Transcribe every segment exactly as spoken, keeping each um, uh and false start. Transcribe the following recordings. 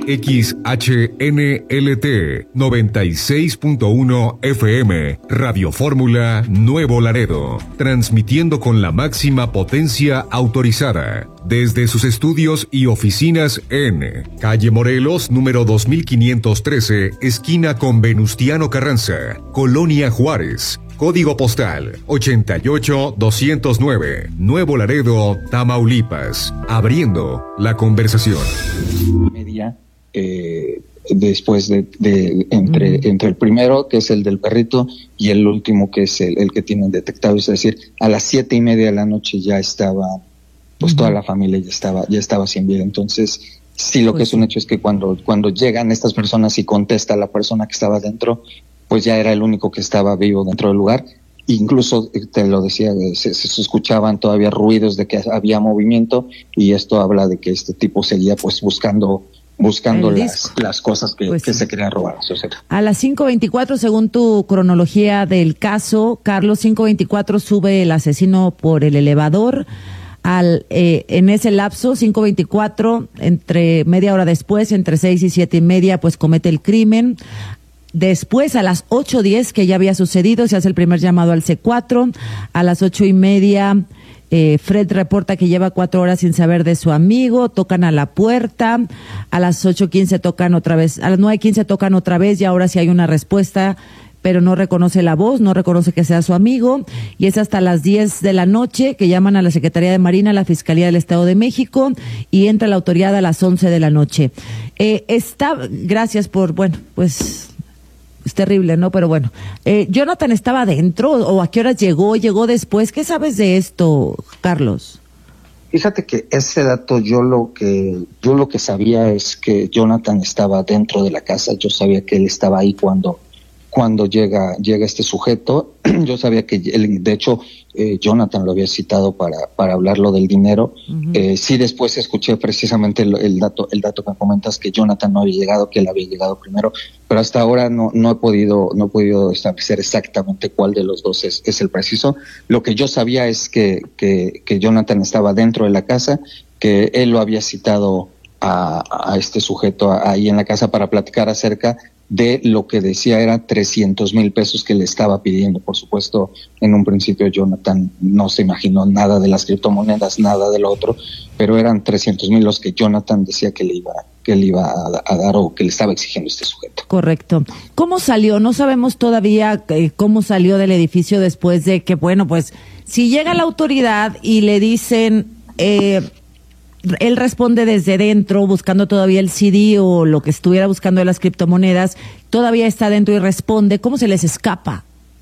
X H N L T noventa y seis punto uno F M, Radio Fórmula Nuevo Laredo, transmitiendo con la máxima potencia autorizada desde sus estudios y oficinas en Calle Morelos, número dos mil quinientos trece, esquina con Venustiano Carranza, Colonia Juárez. Código postal ochenta y ocho doscientos nueve, Nuevo Laredo, Tamaulipas. Abriendo la conversación. Media, eh, después de, de entre, mm. entre el primero, que es el del perrito, y el último, que es el, el que tienen detectado. Es decir, a las siete y media de la noche ya estaba, pues mm. toda la familia ya estaba, ya estaba sin vida. Entonces, sí, lo pues que es un hecho es que cuando, cuando llegan estas personas y contesta la persona que estaba dentro, pues ya era el único que estaba vivo dentro del lugar. Incluso, te lo decía, se, se escuchaban todavía ruidos de que había movimiento, y esto habla de que este tipo seguía pues buscando buscando las, las cosas que, pues que sí. se querían robar. A las cinco veinticuatro, según tu cronología del caso, Carlos, cinco veinticuatro sube el asesino por el elevador. Al, eh, en ese lapso, cinco veinticuatro, entre media hora después, entre seis y siete y media, pues comete el crimen. Después, a las ocho diez, que ya había sucedido, se hace el primer llamado al C cuatro. A las ocho y media, eh, Fred reporta que lleva cuatro horas sin saber de su amigo. Tocan a la puerta. A las ocho quince tocan otra vez. A las nueve quince tocan otra vez, y ahora sí hay una respuesta, pero no reconoce la voz, no reconoce que sea su amigo. Y es hasta las diez de la noche que llaman a la Secretaría de Marina, a la Fiscalía del Estado de México, y entra la autoridad a las once de la noche. Eh, está, gracias por, bueno, pues... Es terrible, ¿no? Pero bueno, eh, ¿Jonathan estaba adentro o a qué horas llegó? ¿Llegó después? ¿Qué sabes de esto, Carlos? Fíjate que ese dato, yo lo que yo lo que sabía es que Jonathan estaba dentro de la casa. Yo sabía que él estaba ahí cuando cuando llega llega este sujeto. Yo sabía que él, de hecho, eh, Jonathan lo había citado para para hablarlo del dinero. Uh-huh. Eh, sí, después escuché precisamente el, el dato el dato que comentas, que Jonathan no había llegado, que él había llegado primero, pero hasta ahora no no he podido no he podido establecer exactamente cuál de los dos es, es el preciso. Lo que yo sabía es que que que Jonathan estaba dentro de la casa, que él lo había citado a, a este sujeto ahí en la casa para platicar acerca de lo que decía era trescientos mil pesos que le estaba pidiendo. Por supuesto, en un principio Jonathan no se imaginó nada de las criptomonedas, nada de lo otro, pero eran trescientos mil los que Jonathan decía que le iba que le iba a, a dar, o que le estaba exigiendo este sujeto. Correcto. ¿Cómo salió? No sabemos todavía eh, cómo salió del edificio después de que, bueno, pues, si llega la autoridad y le dicen... Eh, él responde desde dentro, buscando todavía el C D o lo que estuviera buscando de las criptomonedas, todavía está dentro y responde. ¿Cómo se les escapa?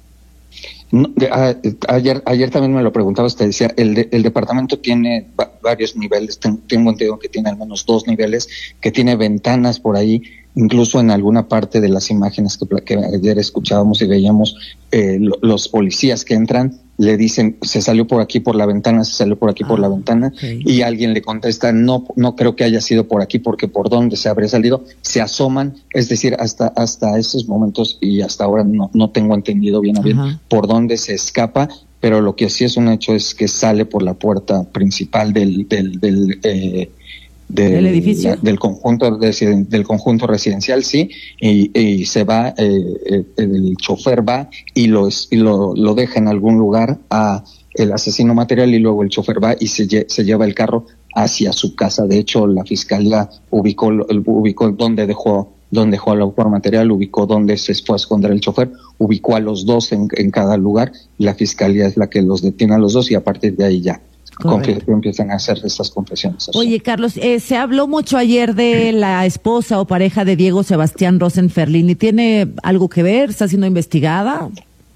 No, de, a, ayer ayer también me lo preguntabas, te decía, el, de, el departamento tiene va, varios niveles, ten, tengo entendido que tiene al menos dos niveles, que tiene ventanas por ahí, incluso en alguna parte de las imágenes que, que ayer escuchábamos y veíamos, eh, lo, los policías que entran le dicen, se salió por aquí por la ventana, se salió por aquí ah, por la ventana, okay. Y alguien le contesta, no, no creo que haya sido por aquí, porque por dónde se habría salido, se asoman, es decir, hasta, hasta esos momentos, y hasta ahora no, no tengo entendido bien a bien Ajá. por dónde se escapa, pero lo que sí es un hecho es que sale por la puerta principal del, del, del, eh, del, ¿El edificio? La, del conjunto de, del conjunto residencial, sí, y, y se va, eh, el chofer va y, lo, y lo, lo deja en algún lugar a el asesino material, y luego el chofer va y se, se lleva el carro hacia su casa. De hecho, la fiscalía ubicó, ubicó dónde dejó donde dejó al autor material, ubicó dónde se fue a esconder el chofer, ubicó a los dos en, en cada lugar, y la fiscalía es la que los detiene a los dos, y a partir de ahí ya Correcto. empiezan a hacer estas confesiones. Oye, Carlos, eh, se habló mucho ayer de la esposa o pareja de Diego Sebastián Rosenferlini. ¿Tiene algo que ver? ¿Está siendo investigada?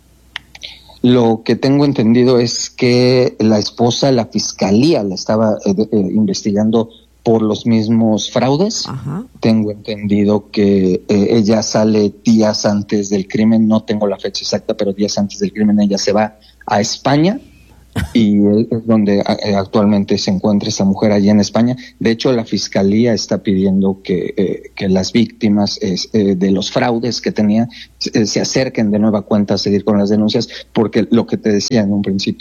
Lo que tengo entendido es que la esposa, la fiscalía la estaba eh, eh, investigando por los mismos fraudes. Ajá. Tengo entendido que eh, ella sale días antes del crimen, no tengo la fecha exacta, pero días antes del crimen ella se va a España, y es donde actualmente se encuentra esta mujer allí en España. De hecho, la fiscalía está pidiendo que, eh, que las víctimas eh, de los fraudes que tenía eh, se acerquen de nueva cuenta a seguir con las denuncias, porque lo que te decía en un principio,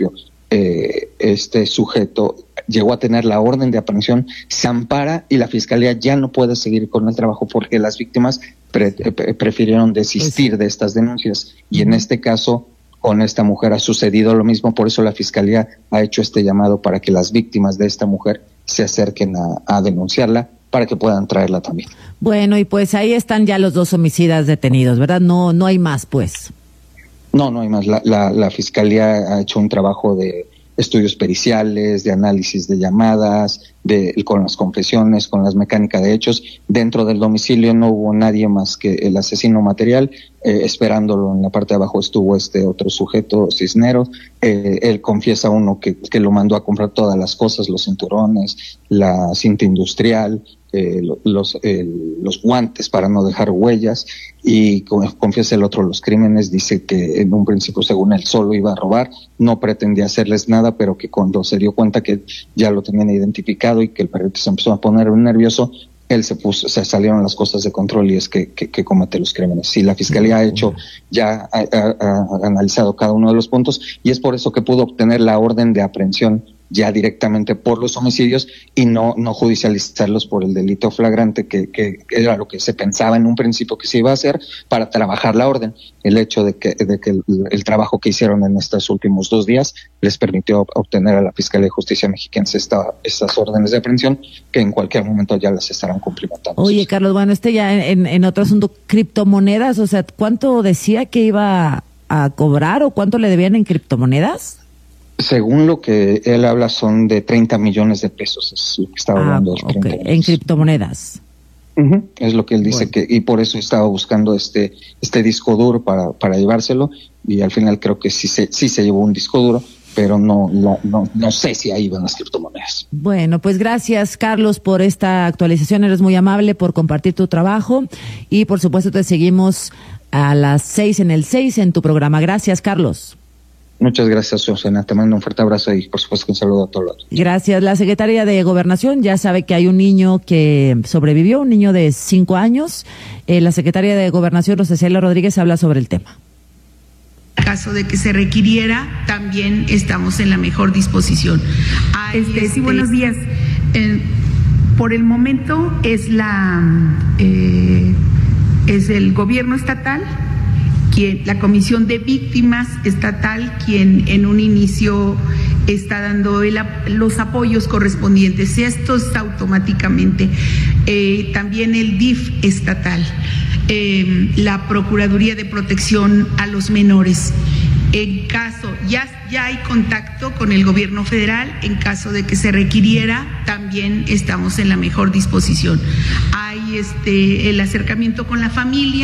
eh, este sujeto llegó a tener la orden de aprehensión, se ampara y la fiscalía ya no puede seguir con el trabajo porque las víctimas pre- pre- prefirieron desistir de estas denuncias. Y en este caso, con esta mujer ha sucedido lo mismo, por eso la fiscalía ha hecho este llamado para que las víctimas de esta mujer se acerquen a, a denunciarla para que puedan traerla también. Bueno, y pues ahí están ya los dos homicidas detenidos, ¿verdad? No, no hay más, pues. No, no hay más. La, la, la fiscalía ha hecho un trabajo de estudios periciales, de análisis de llamadas, de con las confesiones, con las mecánicas de hechos. Dentro del domicilio no hubo nadie más que el asesino material. Eh, esperándolo en la parte de abajo estuvo este otro sujeto, Cisneros. Eh, él confiesa uno que, que lo mandó a comprar todas las cosas, los cinturones, la cinta industrial, eh, los, eh, los guantes para no dejar huellas, y confiesa el otro los crímenes. Dice que en un principio, según él, solo iba a robar, no pretendía hacerles nada, pero que cuando se dio cuenta que ya lo tenían identificado y que el perrito se empezó a poner nervioso, él se puso, se salieron las cosas de control y es que, que, que comete los crímenes. Sí, la fiscalía ha hecho, ya ha, ha, ha analizado cada uno de los puntos, y es por eso que pudo obtener la orden de aprehensión ya directamente por los homicidios y no no judicializarlos por el delito flagrante, que, que era lo que se pensaba en un principio que se iba a hacer para trabajar la orden. El hecho de que de que el, el trabajo que hicieron en estos últimos dos días les permitió obtener a la Fiscalía de Justicia Mexiquense esta, estas órdenes de aprehensión, que en cualquier momento ya las estarán cumplimentando. Oye, Carlos, bueno, este ya en, en otro asunto, criptomonedas, o sea, ¿cuánto decía que iba a cobrar o cuánto le debían en criptomonedas? Según lo que él habla, son de treinta millones de pesos, es lo que estaba hablando. Ah, okay. En criptomonedas. Uh-huh. Es lo que él dice, bueno, que y por eso estaba buscando este este disco duro para para llevárselo, y al final creo que sí se sí se llevó un disco duro, pero no no no no sé si ahí van las criptomonedas. Bueno, pues gracias, Carlos, por esta actualización. Eres muy amable por compartir tu trabajo, y por supuesto te seguimos a las seis en el seis en tu programa. Gracias, Carlos. Muchas gracias, Susana. Te mando un fuerte abrazo y, por supuesto, un saludo a todos. Gracias. La secretaria de Gobernación ya sabe que hay un niño que sobrevivió, un niño de cinco años. Eh, la secretaria de Gobernación, Rosa Isela Rodríguez, habla sobre el tema. En caso de que se requiriera, también estamos en la mejor disposición. Hay este, este, sí, buenos días. Eh, por el momento es la eh, es el gobierno estatal, quien, la Comisión de Víctimas Estatal, quien en un inicio está dando el, los apoyos correspondientes. Esto está automáticamente. Eh, también el D I F estatal, eh, la Procuraduría de Protección a los Menores. En caso, ya, ya hay contacto con el gobierno federal, en caso de que se requiriera, también estamos en la mejor disposición. Hay este el acercamiento con la familia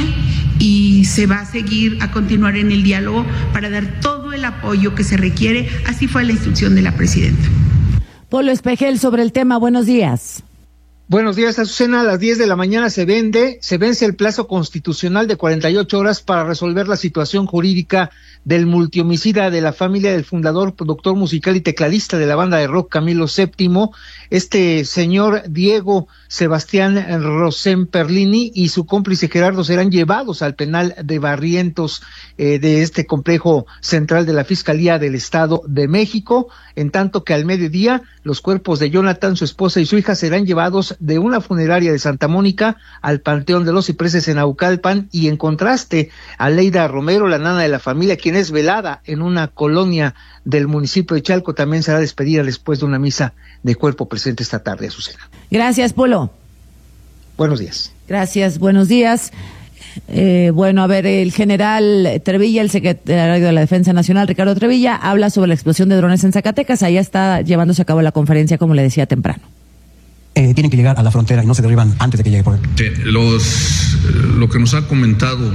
y se va a seguir a continuar en el diálogo para dar todo el apoyo que se requiere. Así fue la instrucción de la presidenta. Polo Espejel, sobre el tema, buenos días. Buenos días, Azucena. A las diez de la mañana se vende, se vence el plazo constitucional de cuarenta y ocho horas para resolver la situación jurídica del multihomicida de la familia del fundador, productor musical y tecladista de la banda de rock Camilo séptimo, este señor Diego Sebastián Rosén Perlini y su cómplice Gerardo serán llevados al penal de Barrientos eh, de este complejo central de la Fiscalía del Estado de México, en tanto que al mediodía los cuerpos de Jonathan, su esposa y su hija serán llevados de una funeraria de Santa Mónica al Panteón de los Cipreses en Naucalpan, y en contraste a Leida Romero, la nana de la familia, quien es velada en una colonia del municipio de Chalco, también será despedida después de una misa de cuerpo presente esta tarde, Azucena. Gracias, Polo. Buenos días. Gracias, buenos días. Eh, bueno, a ver, el general Trevilla, el secretario de la Defensa Nacional, Ricardo Trevilla, habla sobre la explosión de drones en Zacatecas. Allá está llevándose a cabo la conferencia, como le decía temprano. Eh, tienen que llegar a la frontera y no se derriban antes de que llegue por él. Sí, los, lo que nos ha comentado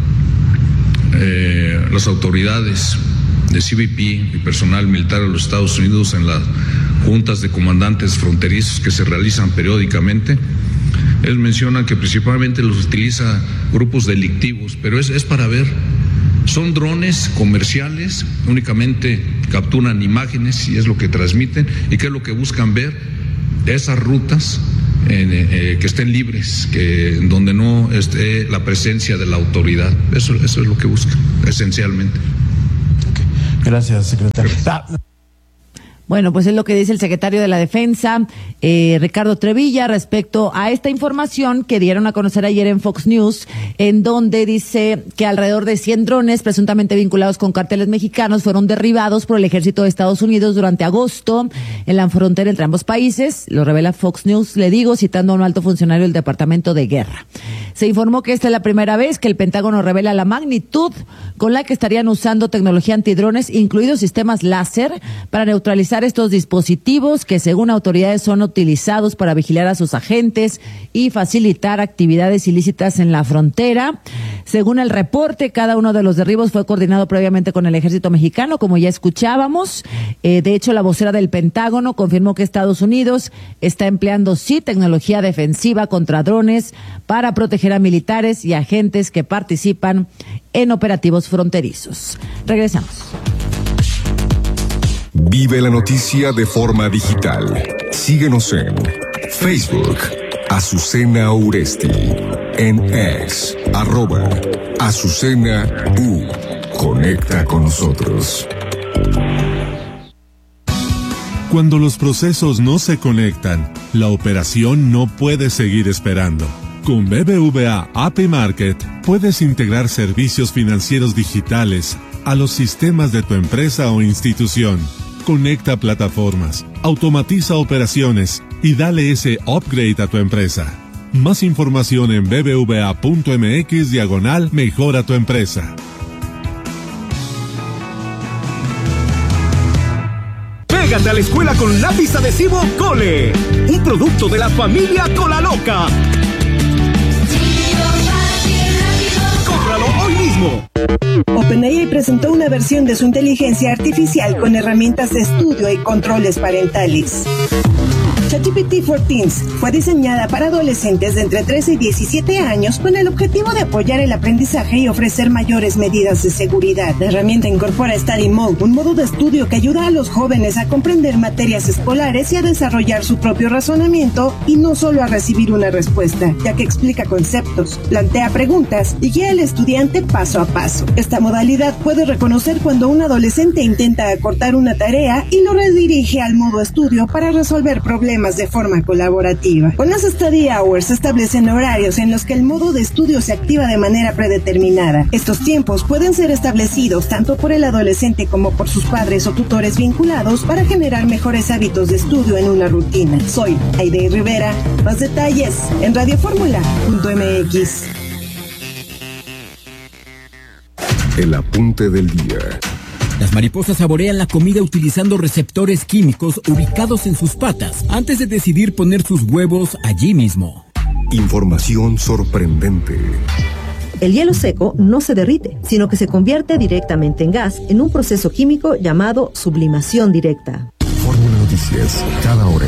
eh, las autoridades de C B P y personal militar de los Estados Unidos en las juntas de comandantes fronterizos que se realizan periódicamente, ellos mencionan que principalmente los utiliza grupos delictivos, pero es, es para ver, son drones comerciales, únicamente capturan imágenes y es lo que transmiten, y qué es lo que buscan ver, esas rutas eh, eh, que estén libres, que donde no esté la presencia de la autoridad. Eso, eso es lo que buscan, esencialmente. Okay. Gracias, secretario. Ah. Bueno, pues es lo que dice el secretario de la Defensa, eh, Ricardo Trevilla, respecto a esta información que dieron a conocer ayer en Fox News, en donde dice que alrededor de cien drones presuntamente vinculados con cárteles mexicanos fueron derribados por el ejército de Estados Unidos durante agosto en la frontera entre ambos países. Lo revela Fox News, le digo, citando a un alto funcionario del Departamento de Guerra. Se informó que esta es la primera vez que el Pentágono revela la magnitud con la que estarían usando tecnología antidrones, incluidos sistemas láser, para neutralizar estos dispositivos que, según autoridades, son utilizados para vigilar a sus agentes y facilitar actividades ilícitas en la frontera. Según el reporte, cada uno de los derribos fue coordinado previamente con el ejército mexicano, como ya escuchábamos. Eh, de hecho, la vocera del Pentágono confirmó que Estados Unidos está empleando, sí, tecnología defensiva contra drones para proteger a militares y agentes que participan en operativos fronterizos. Regresamos. Vive la noticia de forma digital. Síguenos en Facebook, Azucena Uresti, en X, arroba Azucena U. Conecta con nosotros. Cuando los procesos no se conectan, la operación no puede seguir esperando. Con B B V A A P I Market puedes integrar servicios financieros digitales a los sistemas de tu empresa o institución. Conecta plataformas, automatiza operaciones y dale ese upgrade a tu empresa. Más información en bbva.mx diagonal mejora tu empresa. Pégate a la escuela con lápiz adhesivo Cole, un producto de la familia Cola Loca. ¡Cómpralo hoy mismo! OpenAI presentó una versión de su inteligencia artificial con herramientas de estudio y controles parentales. ChatGPT for Teens fue diseñada para adolescentes de entre trece y diecisiete años con el objetivo de apoyar el aprendizaje y ofrecer mayores medidas de seguridad. La herramienta incorpora Study Mode, un modo de estudio que ayuda a los jóvenes a comprender materias escolares y a desarrollar su propio razonamiento y no solo a recibir una respuesta, ya que explica conceptos, plantea preguntas y guía al estudiante paso a paso. Esta modalidad puede reconocer cuando un adolescente intenta acortar una tarea y lo redirige al modo estudio para resolver problemas de forma colaborativa. Con las Study Hours se establecen horarios en los que el modo de estudio se activa de manera predeterminada. Estos tiempos pueden ser establecidos tanto por el adolescente como por sus padres o tutores vinculados para generar mejores hábitos de estudio en una rutina. Soy Aide Rivera. Más detalles en radioformula punto m x. El apunte del día. Las mariposas saborean la comida utilizando receptores químicos ubicados en sus patas antes de decidir poner sus huevos allí mismo. Información sorprendente. El hielo seco no se derrite, sino que se convierte directamente en gas en un proceso químico llamado sublimación directa. Fórmula Noticias, cada hora.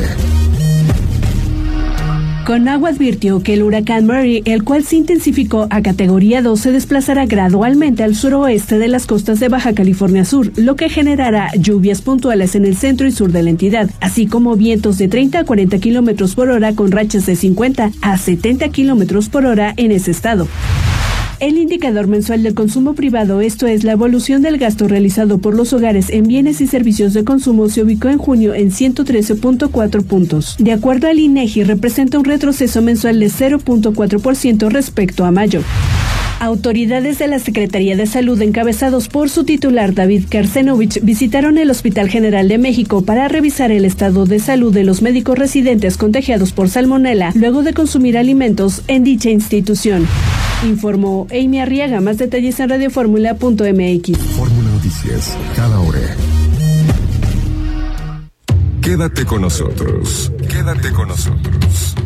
Conagua advirtió que el huracán Mary, el cual se intensificó a categoría dos, se desplazará gradualmente al suroeste de las costas de Baja California Sur, lo que generará lluvias puntuales en el centro y sur de la entidad, así como vientos de treinta a cuarenta kilómetros por hora con rachas de cincuenta a setenta kilómetros por hora en ese estado. El indicador mensual del consumo privado, esto es, la evolución del gasto realizado por los hogares en bienes y servicios de consumo, se ubicó en junio en ciento trece punto cuatro puntos. De acuerdo al INEGI, representa un retroceso mensual de cero punto cuatro por ciento respecto a mayo. Autoridades de la Secretaría de Salud, encabezados por su titular David Karsenovich, visitaron el Hospital General de México para revisar el estado de salud de los médicos residentes contagiados por salmonela luego de consumir alimentos en dicha institución. Informó Amy Arriaga. Más detalles en radioformula punto m x. Fórmula Noticias, cada hora. Quédate con nosotros. Quédate con nosotros.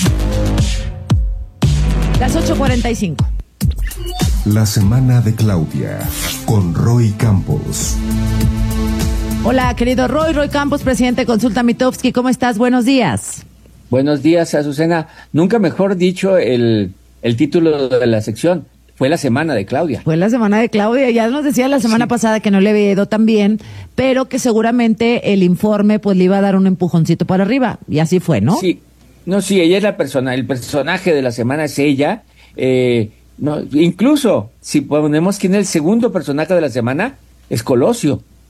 Las ocho cuarenta y cinco. La semana de Claudia, con Roy Campos. Hola, querido Roy, Roy Campos, presidente de Consulta Mitofsky. ¿Cómo estás? Buenos días. Buenos días, Azucena. Nunca mejor dicho el, el título de la sección. Fue la semana de Claudia. Fue la semana de Claudia. Ya nos decía la semana sí. pasada que no le había ido tan bien, pero que seguramente el informe pues le iba a dar un empujoncito para arriba. Y así fue, ¿no? Sí. No, sí, ella es la persona, el personaje de la semana es ella. Eh, no, incluso, si ponemos quién es el segundo personaje de la semana, es Colosio.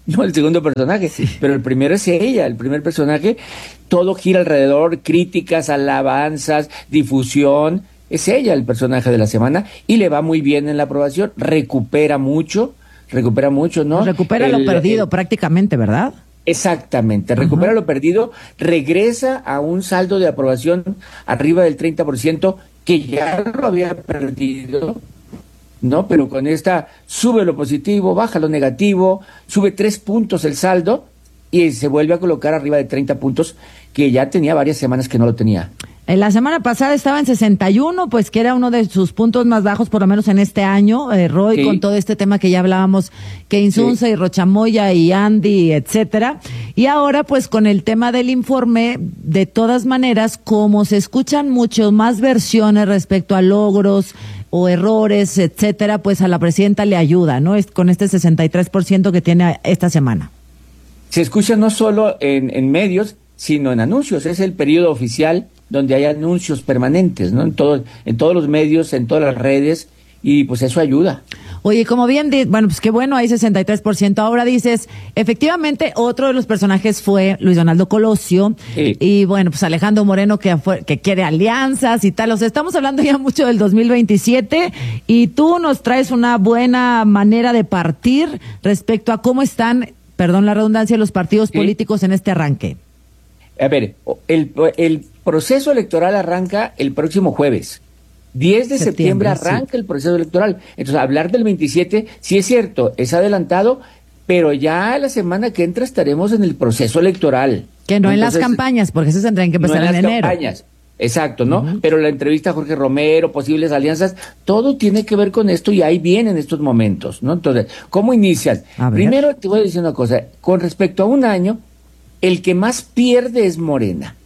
no el segundo personaje, sí. Pero el primero es ella, el primer personaje, todo gira alrededor, críticas, alabanzas, difusión, es ella el personaje de la semana y le va muy bien en la aprobación, recupera mucho, recupera mucho, ¿no? Recupera el, lo perdido el, prácticamente, ¿verdad? Exactamente, recupera uh-huh. lo perdido, regresa a un saldo de aprobación arriba del treinta por ciento que ya lo había perdido, ¿no? Pero con esta sube lo positivo, baja lo negativo, sube tres puntos el saldo y se vuelve a colocar arriba de treinta puntos que ya tenía varias semanas que no lo tenía. En la semana pasada estaba en sesenta y uno, pues que era uno de sus puntos más bajos, por lo menos en este año, eh, Roy, sí. con todo este tema que ya hablábamos, que Insunza sí. y Rochamoya y Andy, etcétera. Y ahora, pues con el tema del informe, de todas maneras, como se escuchan mucho más versiones respecto a logros o errores, etcétera, pues a la presidenta le ayuda, ¿no? Es con este sesenta y tres por ciento que tiene esta semana. Se escucha no solo en, en medios, sino en anuncios. Es el periodo oficial donde hay anuncios permanentes, ¿no? En todo, en todos los medios, en todas las redes, y pues eso ayuda. Oye, como bien, di- bueno, pues qué bueno, hay sesenta y tres por ciento. Ahora dices, efectivamente, otro de los personajes fue Luis Donaldo Colosio, sí. y bueno, pues Alejandro Moreno, que, fue, que quiere alianzas y tal. O sea, estamos hablando ya mucho del dos mil veintisiete, y tú nos traes una buena manera de partir respecto a cómo están, perdón la redundancia, los partidos sí. políticos en este arranque. A ver, el, el proceso electoral arranca el próximo jueves. diez de septiembre, septiembre arranca sí. el proceso electoral. Entonces, hablar del veintisiete, sí es cierto, es adelantado, pero ya la semana que entra estaremos en el proceso electoral. Que no Entonces, en las campañas, porque esas tendrían que empezar no en, en las enero. Campañas. Exacto, ¿no? Uh-huh. Pero la entrevista a Jorge Romero, posibles alianzas, todo tiene que ver con esto y ahí viene en estos momentos, ¿no? Entonces, ¿cómo inicias? Primero te voy a decir una cosa, con respecto a un año, el que más pierde es Morena.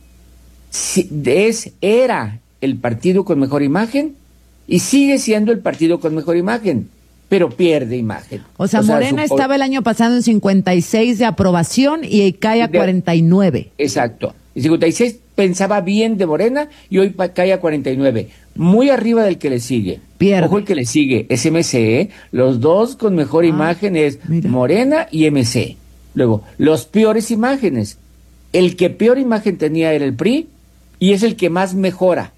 Si, es, era el partido con mejor imagen y sigue siendo el partido con mejor imagen, pero pierde imagen. O sea, o sea Morena su, estaba el año pasado en cincuenta y seis de aprobación y cae a de, cuarenta y nueve. Exacto. En cincuenta y seis pensaba bien de Morena y hoy cae a cuarenta y nueve. Muy arriba del que le sigue. Pierde. Ojo, el que le sigue es M C, ¿eh? Los dos con mejor ah, imagen es mira. Morena y M C. Luego, los peores imágenes. El que peor imagen tenía era el P R I y es el que más mejora.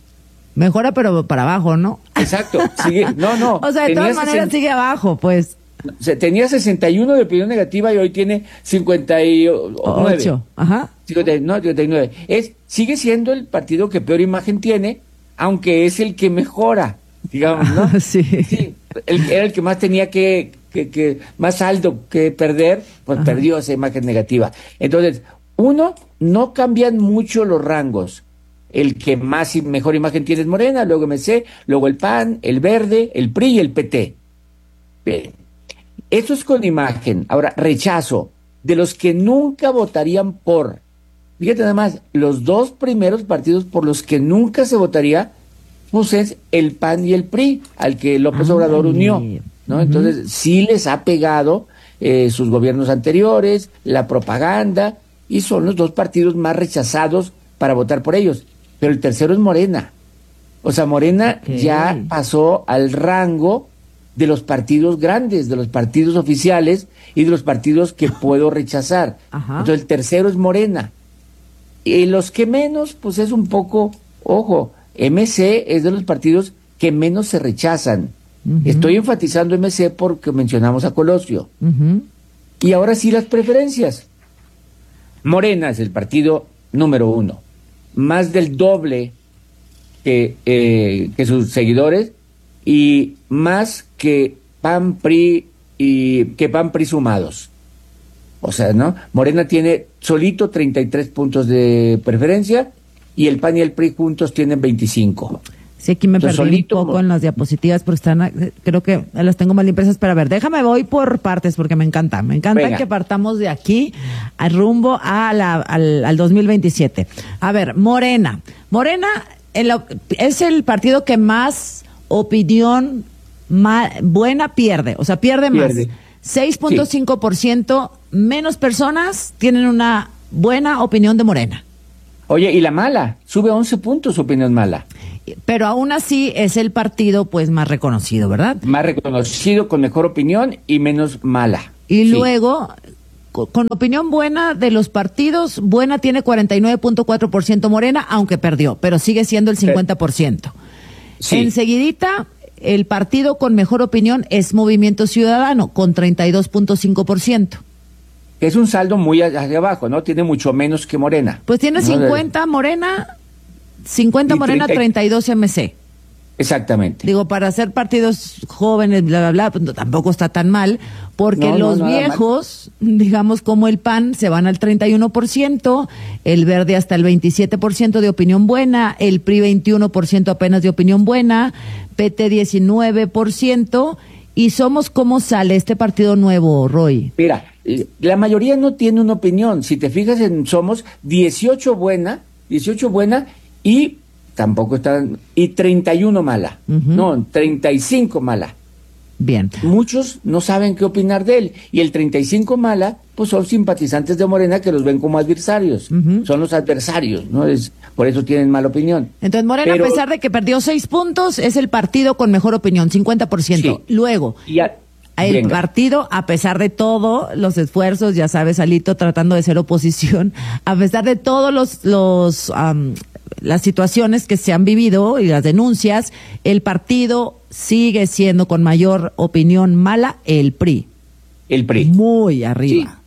Mejora, pero para abajo, ¿no? Exacto. Sigue, no, no. O sea, de todas maneras sesenta sigue abajo, pues. O sea, tenía sesenta y uno de opinión negativa y hoy tiene cincuenta y nueve. ocho, ajá. cincuenta, no, cincuenta y nueve. Es, sigue siendo el partido que peor imagen tiene, aunque es el que mejora, digamos, ¿no? Ah, sí. Sí. El, era el que más tenía que, que, que más saldo que perder, pues ajá. perdió esa imagen negativa. Entonces, uno, no cambian mucho los rangos. El que más y mejor imagen tiene es Morena, luego M C, luego el P A N, el Verde, el P R I y el P T. Bien. Eso es con imagen. Ahora, rechazo. De los que nunca votarían por. Fíjate nada más, los dos primeros partidos por los que nunca se votaría, pues es el P A N y el P R I, al que López Obrador Ay, unió, ¿no? Uh-huh. Entonces, sí les ha pegado eh, sus gobiernos anteriores, la propaganda, y son los dos partidos más rechazados para votar por ellos. Pero el tercero es Morena. O sea, Morena okay. ya pasó al rango de los partidos grandes, de los partidos oficiales y de los partidos que puedo rechazar. Ajá. Entonces, el tercero es Morena. Y los que menos, pues es un poco, ojo, M C es de los partidos que menos se rechazan. Uh-huh. Estoy enfatizando M C porque mencionamos a Colosio. Uh-huh. Y ahora sí las preferencias. Morena es el partido número uno. Más del doble que, eh, que sus seguidores y más que P A N, P R I y que P A N, P R I sumados. O sea, ¿no? Morena tiene solito treinta y tres puntos de preferencia y el P A N y el P R I juntos tienen veinticinco. Sí, aquí me Entonces, perdí solito, un poco en las diapositivas porque están, creo que las tengo mal impresas, pero a ver, déjame voy por partes porque me encanta, me encanta Venga. que partamos de aquí al rumbo a la, al, al dos mil veintisiete. A ver, Morena, Morena en la, es el partido que más opinión más buena pierde, o sea, pierde, pierde. más. seis punto cinco por ciento sí. menos personas tienen una buena opinión de Morena. Oye, y la mala, sube once puntos su opinión mala. Pero aún así es el partido pues más reconocido, ¿verdad? Más reconocido, con mejor opinión y menos mala. Y Sí. luego, co- con opinión buena de los partidos, buena tiene cuarenta y nueve punto cuatro por ciento Morena, aunque perdió, pero sigue siendo el cincuenta por ciento. Sí. Enseguidita, el partido con mejor opinión es Movimiento Ciudadano, con treinta y dos punto cinco por ciento. Es un saldo muy hacia abajo, ¿no? Tiene mucho menos que Morena. Pues tiene ¿no? cincuenta Morena, cincuenta Y Morena, treinta. treinta y dos M C. Exactamente. Digo, para hacer partidos jóvenes, bla, bla, bla, pues no, tampoco está tan mal, porque No, no, los nada viejos, digamos como el P A N, se van al treinta y uno por ciento, el Verde hasta el veintisiete por ciento de opinión buena, el P R I veintiuno por ciento apenas de opinión buena, P T diecinueve por ciento, y Somos cómo sale este partido nuevo, Roy. Mira, eh, la mayoría no tiene una opinión. Si te fijas en Somos, dieciocho buena, dieciocho buena y tampoco están, y treinta y uno mala. Ujú. No, treinta y cinco mala. Bien. Muchos no saben qué opinar de él. Y el treinta y cinco mala, pues son simpatizantes de Morena que los ven como adversarios. Ujú. Son los adversarios, ¿no? Es, por eso tienen mala opinión. Entonces Morena, Pero- a pesar de que perdió seis puntos, es el partido con mejor opinión, cincuenta por ciento. Sí. Luego, Y a- el venga. partido, a pesar de todo los esfuerzos, ya sabes, Alito tratando de ser oposición, a pesar de todos los, los am, las situaciones que se han vivido y las denuncias, el partido sigue siendo con mayor opinión mala el P R I. El P R I. Muy arriba.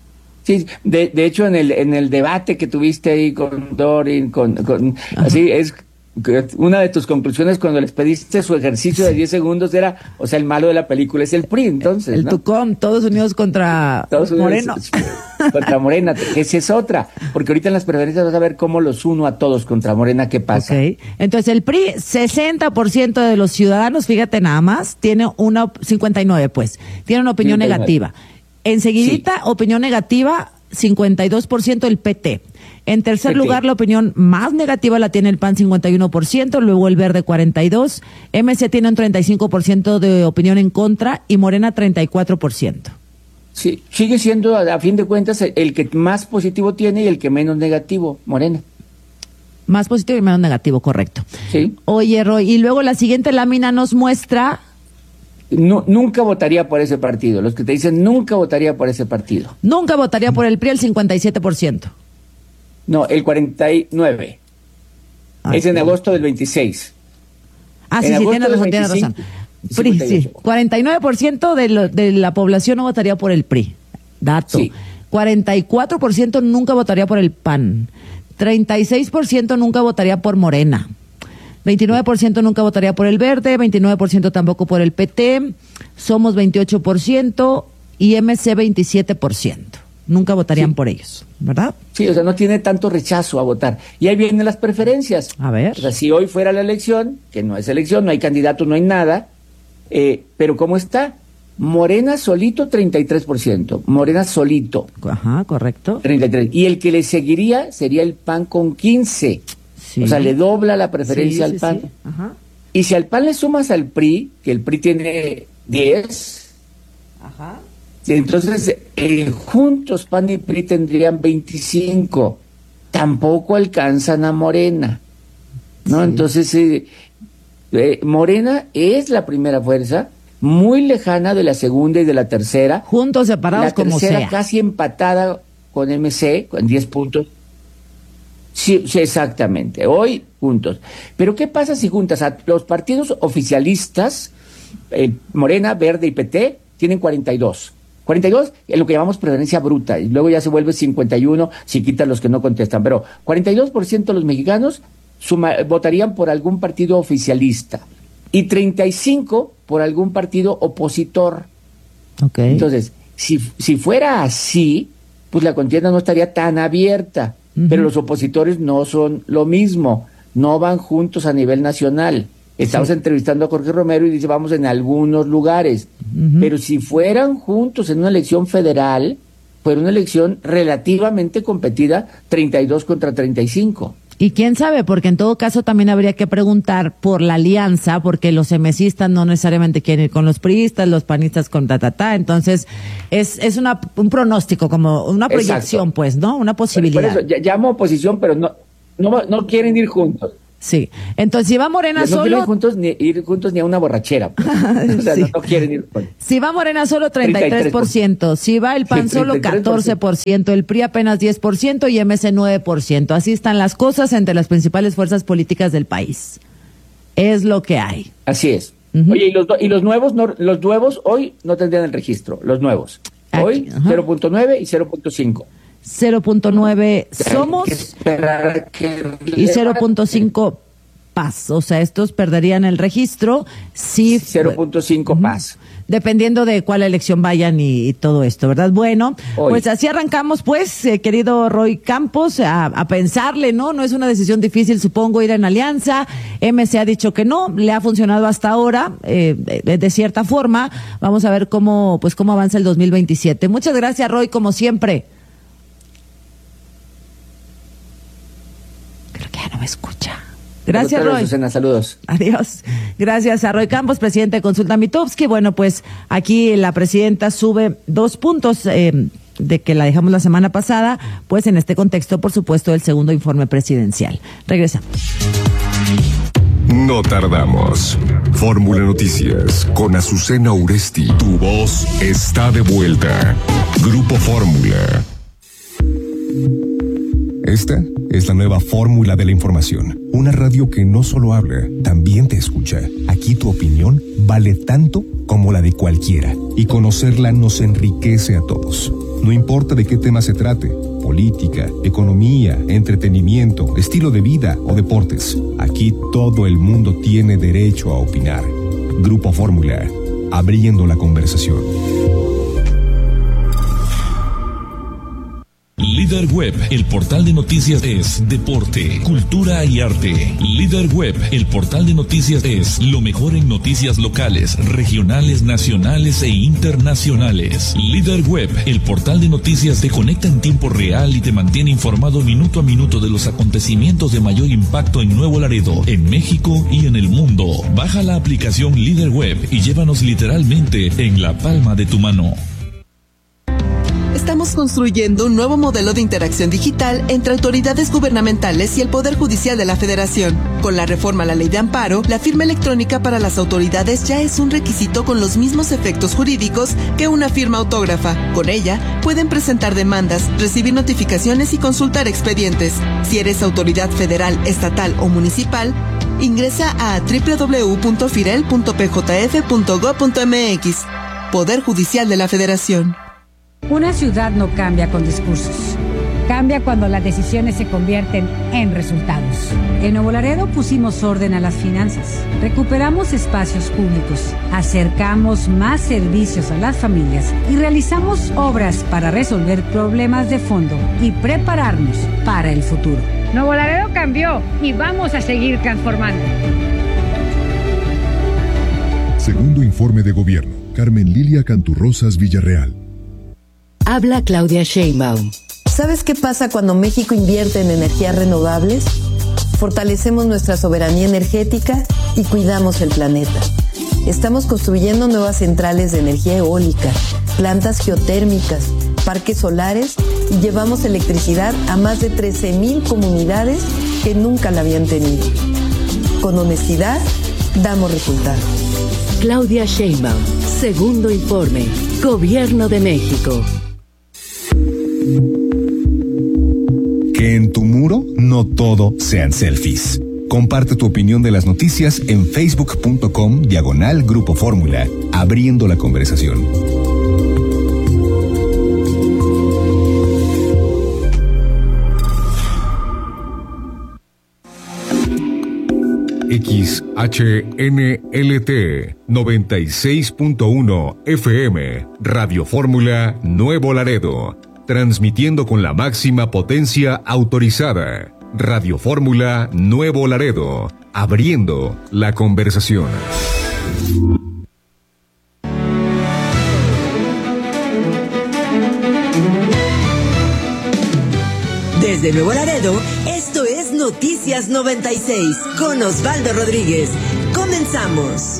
Sí, de, de hecho en el en el debate que tuviste ahí con Dorin, con, con así es que una de tus conclusiones cuando les pediste su ejercicio de diez segundos era, o sea, el malo de la película es el P R I, entonces, El ¿no? Tucón, todos unidos contra Todos unidos Moreno. contra Morena, que esa es otra, porque ahorita en las preferencias vas a ver cómo los uno a todos contra Morena, ¿qué pasa? Ok. Entonces el P R I, sesenta por ciento de los ciudadanos, fíjate nada más, tiene una, cincuenta y nueve pues, tiene una opinión cincuenta y nueve. negativa. Enseguidita, opinión negativa, cincuenta y dos por ciento el P T. En tercer P T. lugar, la opinión más negativa la tiene el P A N, cincuenta y uno por ciento, luego el Verde, cuarenta y dos por ciento, M C tiene un treinta y cinco por ciento de opinión en contra y Morena, treinta y cuatro por ciento. Sí, sigue siendo a, a fin de cuentas el, el que más positivo tiene y el que menos negativo, Morena. Más positivo y menos negativo, correcto. Sí. Oye, Roy, y luego la siguiente lámina nos muestra... Nu- nunca votaría por ese partido. Los que te dicen nunca votaría por ese partido. Nunca votaría por el P R I el cincuenta y siete por ciento. No, el cuarenta y nueve. Ah, es en sí. agosto del veintiséis. Ah, En sí, sí, agosto tienes del razón, tienes razón. veinticinco, P R I, sí. cincuenta y ocho. cuarenta y nueve por ciento de, lo- de la población no votaría por el P R I. Dato. Sí. cuarenta y cuatro por ciento nunca votaría por el P A N. treinta y seis por ciento nunca votaría por Morena. veintinueve por ciento nunca votaría por el Verde, veintinueve por ciento tampoco por el P T, Somos veintiocho por ciento y M C veintisiete por ciento. Nunca votarían Sí. por ellos, ¿verdad? Sí, o sea, no tiene tanto rechazo a votar. Y ahí vienen las preferencias. A ver. O sea, si hoy fuera la elección, que no es elección, no hay candidato, no hay nada, eh, pero ¿cómo está? Morena solito, treinta y tres por ciento. Morena solito, Ajá, correcto. treinta y tres por ciento. Y el que le seguiría sería el P A N con quince. Sí. O sea, le dobla la preferencia Sí, al sí, P A N. sí. Ajá. Y si al P A N le sumas al P R I, que el P R I tiene diez, Ajá. entonces eh, juntos P A N y P R I tendrían veinticinco. Tampoco alcanzan a Morena. ¿No? Sí. Entonces, eh, eh, Morena es la primera fuerza, muy lejana de la segunda y de la tercera. Juntos, separados, La como tercera sea. casi empatada con M C, con diez puntos. Sí, sí, exactamente. Hoy juntos. Pero ¿qué pasa si juntas a los partidos oficialistas, eh, Morena, Verde y P T, tienen cuarenta y dos? cuarenta y dos es lo que llamamos preferencia bruta, y luego ya se vuelve cincuenta y uno si quitas los que no contestan. Pero cuarenta y dos por ciento de los mexicanos suma- votarían por algún partido oficialista y treinta y cinco por algún partido opositor. Ok. Entonces, si, si fuera así, pues la contienda no estaría tan abierta. Ujú. Pero los opositores no son lo mismo, no van juntos a nivel nacional. Estamos Sí. entrevistando a Jorge Romero y dice vamos en algunos lugares. Ujú. Pero si fueran juntos en una elección federal, fuera una elección relativamente competida, treinta y dos contra treinta y cinco. Y quién sabe, porque en todo caso también habría que preguntar por la alianza, porque los emesistas no necesariamente quieren ir con los priistas, los panistas con ta, ta, ta. Entonces, es, es una, un pronóstico, como una proyección, Exacto. pues, ¿no? Una Por posibilidad. eso ll- llamo oposición, pero no, no, no quieren ir juntos. Sí, entonces si va Morena no solo... quieren ir juntos, ni, ir juntos ni a una borrachera. Pues. O sea, sí. no, no quieren ir. Pues. Si va Morena solo, treinta y tres por ciento. Si va el P A N solo, catorce por ciento. El P R I apenas diez por ciento y M C nueve por ciento. Así están las cosas entre las principales fuerzas políticas del país. Es lo que hay. Así es. Uh-huh. Oye, y los, y los nuevos, no, los nuevos hoy no tendrían el registro. Los nuevos. Hoy Aquí, cero punto nueve y cero punto cinco. cero punto nueve somos y cero punto cinco paz, o sea, estos perderían el registro si cero punto cinco paz. Dependiendo de cuál elección vayan y, y todo esto, ¿verdad? Bueno, Hoy. pues así arrancamos, pues, eh, querido Roy Campos, a, a pensarle, ¿no? No es una decisión difícil, supongo, ir en alianza. M C ha dicho que no, le ha funcionado hasta ahora, eh, de, de cierta forma. Vamos a ver cómo, pues, cómo avanza el dos mil veintisiete. Muchas gracias, Roy, como siempre. Creo que ya no me escucha. Gracias, Roy. Susana, saludos. Adiós. Gracias a Roy Campos, presidente de Consulta Mitofsky. Bueno, pues aquí la presidenta sube dos puntos eh, de que la dejamos la semana pasada, pues en este contexto, por supuesto, del segundo informe presidencial. Regresamos. No tardamos. Fórmula Noticias con Azucena Uresti. Tu voz está de vuelta. Grupo Fórmula. Esta es la nueva fórmula de la información. Una radio que no solo habla, también te escucha. Aquí tu opinión vale tanto como la de cualquiera. Y conocerla nos enriquece a todos. No importa de qué tema se trate. Política, economía, entretenimiento, estilo de vida o deportes. Aquí todo el mundo tiene derecho a opinar. Grupo Fórmula. Abriendo la conversación. Líder Web, el portal de noticias es deporte, cultura y arte. Líder Web, el portal de noticias es lo mejor en noticias locales, regionales, nacionales e internacionales. Líder Web, el portal de noticias te conecta en tiempo real y te mantiene informado minuto a minuto de los acontecimientos de mayor impacto en Nuevo Laredo, en México y en el mundo. Baja la aplicación Líder Web y llévanos literalmente en la palma de tu mano. Estamos construyendo un nuevo modelo de interacción digital entre autoridades gubernamentales y el Poder Judicial de la Federación. Con la reforma a la Ley de Amparo, la firma electrónica para las autoridades ya es un requisito con los mismos efectos jurídicos que una firma autógrafa. Con ella, pueden presentar demandas, recibir notificaciones y consultar expedientes. Si eres autoridad federal, estatal o municipal, ingresa a doble u doble u doble u punto firel punto p j f punto gob punto m x. Poder Judicial de la Federación. Una ciudad no cambia con discursos. Cambia cuando las decisiones se convierten en resultados. En Nuevo Laredo pusimos orden a las finanzas, recuperamos espacios públicos, acercamos más servicios a las familias y realizamos obras para resolver problemas de fondo y prepararnos para el futuro. Nuevo Laredo cambió y vamos a seguir transformando. Segundo informe de gobierno. Carmen Lilia Canturrosas Villarreal. Habla Claudia Sheinbaum. ¿Sabes qué pasa cuando México invierte en energías renovables? Fortalecemos nuestra soberanía energética y cuidamos el planeta. Estamos construyendo nuevas centrales de energía eólica, plantas geotérmicas, parques solares y llevamos electricidad a más de trece mil comunidades que nunca la habían tenido. Con honestidad, damos resultados. Claudia Sheinbaum, segundo informe, Gobierno de México. Que en tu muro no todo sean selfies. Comparte tu opinión de las noticias en facebook punto com diagonal Grupo Fórmula, abriendo la conversación. X H N L T noventa y seis punto uno F M, Radio Fórmula Nuevo Laredo, transmitiendo con la máxima potencia autorizada. Radio Fórmula Nuevo Laredo, abriendo la conversación. Desde Nuevo Laredo, esto es Noticias noventa y seis con Osvaldo Rodríguez. Comenzamos.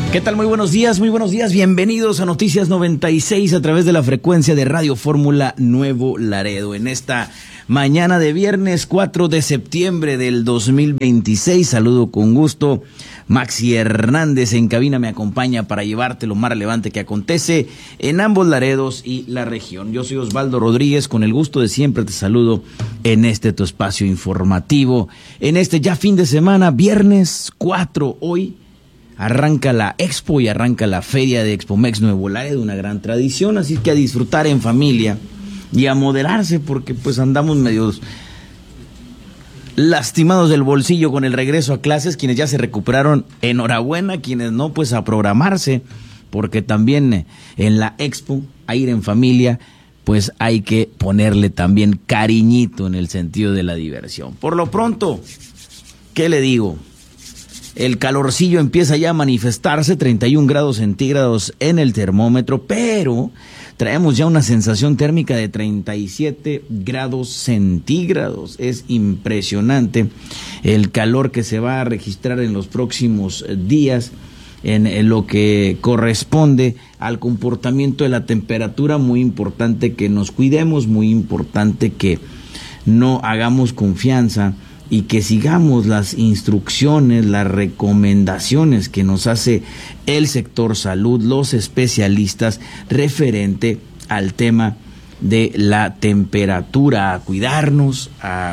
¿Qué tal? Muy buenos días, muy buenos días. Bienvenidos a Noticias noventa y seis a través de la frecuencia de Radio Fórmula Nuevo Laredo. En esta mañana de viernes cuatro de septiembre del dos mil veintiséis, saludo con gusto. Maxi Hernández en cabina me acompaña para llevarte lo más relevante que acontece en ambos Laredos y la región. Yo soy Osvaldo Rodríguez, con el gusto de siempre te saludo en este tu espacio informativo. En este ya fin de semana, viernes cuatro, hoy arranca la Expo y arranca la Feria de Expomex Nuevo Laredo, una gran tradición, así que a disfrutar en familia y a moderarse porque pues andamos medios lastimados del bolsillo con el regreso a clases. Quienes ya se recuperaron, enhorabuena, quienes no, pues a programarse, porque también en la Expo, a ir en familia, pues hay que ponerle también cariñito en el sentido de la diversión. Por lo pronto, ¿qué le digo? El calorcillo empieza ya a manifestarse, treinta y un grados centígrados en el termómetro, pero traemos ya una sensación térmica de treinta y siete grados centígrados. Es impresionante el calor que se va a registrar en los próximos días en lo que corresponde al comportamiento de la temperatura. Muy importante que nos cuidemos, muy importante que no hagamos confianza y que sigamos las instrucciones, las recomendaciones que nos hace el sector salud, los especialistas, referente al tema de la temperatura, a cuidarnos, a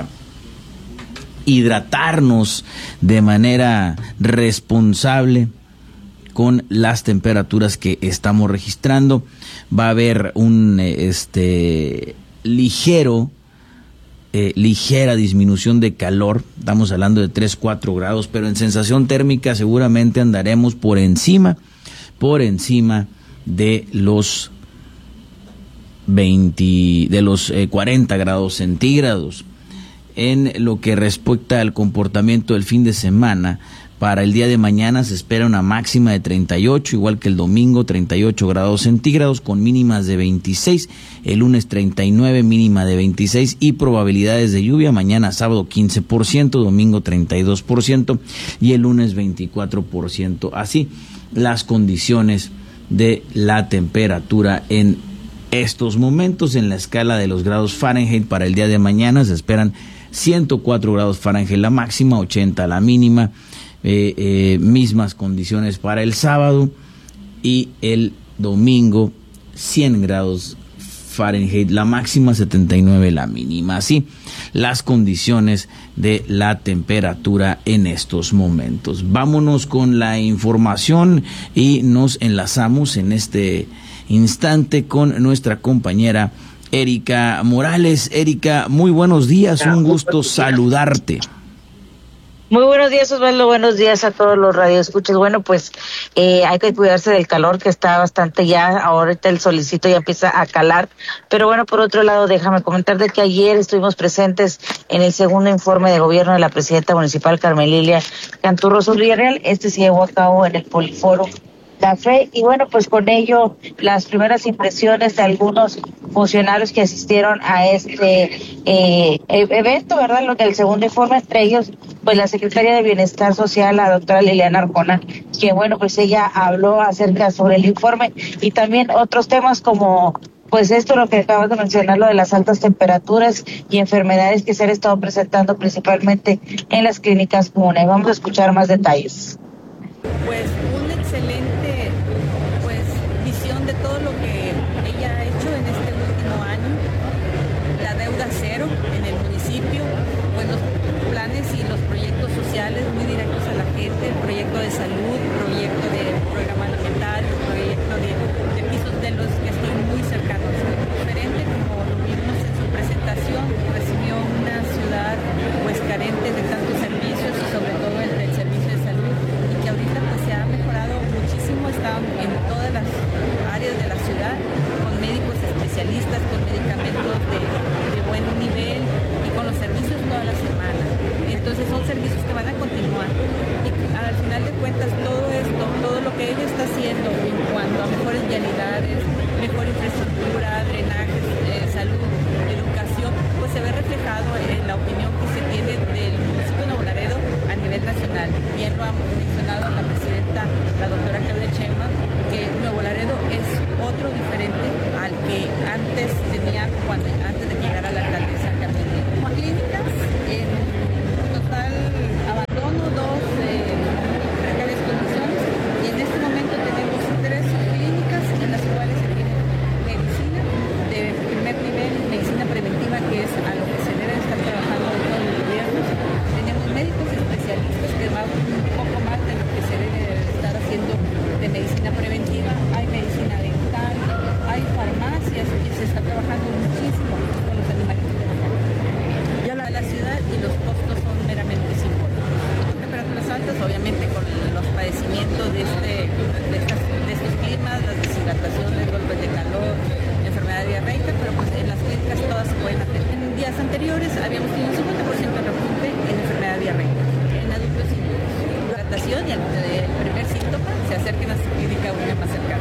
hidratarnos de manera responsable con las temperaturas que estamos registrando. Va a haber un este ligero Eh, ligera disminución de calor, estamos hablando de tres, cuatro grados, pero en sensación térmica seguramente andaremos por encima, por encima de los veinte, de los eh, cuarenta grados centígrados. En lo que respecta al comportamiento del fin de semana, para el día de mañana se espera una máxima de treinta y ocho, igual que el domingo, treinta y ocho grados centígrados con mínimas de veintiséis, el lunes treinta y nueve, mínima de veintiséis y probabilidades de lluvia, mañana sábado quince por ciento, domingo treinta y dos por ciento y el lunes veinticuatro por ciento. Así las condiciones de la temperatura en estos momentos. En la escala de los grados Fahrenheit para el día de mañana se esperan ciento cuatro grados Fahrenheit la máxima, ochenta la mínima. Eh, eh, mismas condiciones para el sábado y el domingo, cien grados Fahrenheit la máxima, setenta y nueve la mínima. Así las condiciones de la temperatura en estos momentos. Vámonos con la información y nos enlazamos en este instante con nuestra compañera Erika Morales. Erika, muy buenos días, un gusto saludarte. Muy buenos días, Osvaldo. Buenos días a todos los radioescuchas. Bueno, pues eh, hay que cuidarse del calor, que está bastante ya. Ahorita el solecito ya empieza a calar. Pero bueno, por otro lado, déjame comentar de que ayer estuvimos presentes en el segundo informe de gobierno de la presidenta municipal, Carmen Lilia Canturroso Villarreal. Este se llevó a cabo en el Poliforo Café, y bueno, pues con ello las primeras impresiones de algunos funcionarios que asistieron a este eh, evento, ¿verdad? Lo del segundo informe, entre ellos pues la secretaria de Bienestar Social, la doctora Liliana Arjona, que bueno, pues ella habló acerca sobre el informe y también otros temas como pues esto, lo que acabas de mencionar, lo de las altas temperaturas y enfermedades que se han estado presentando principalmente en las clínicas comunes. Vamos a escuchar más detalles. Pues un excelente pues visión de todo lo que ella ha hecho en este último año, la deuda cero en el municipio, pues los planes y los proyectos sociales muy directos a la gente, el proyecto de salud, proyecto de programa alimentario, proyecto de, de pisos de los que estoy muy cercano. Diferente, como lo vimos en su presentación, recibió una ciudad pues carente de tantos servicios y sobre todo el del servicio de salud, y que ahorita pues se ha mejorado muchísimo. Está en todas las áreas de la ciudad con médicos especialistas, con medicamentos de, de buen nivel y con los servicios toda la semana. Entonces son servicios que van a continuar, y al final de cuentas todo esto, todo lo que ella está haciendo en cuanto a mejores sudoraciones, golpes de calor, enfermedad diarreica, pero pues en las clínicas todas se pueden hacer. En días anteriores habíamos tenido un cincuenta por ciento de repunte en enfermedad diarreica. En adultos sin hidratación y al primer síntoma se acerquen a su clínica una más cercana.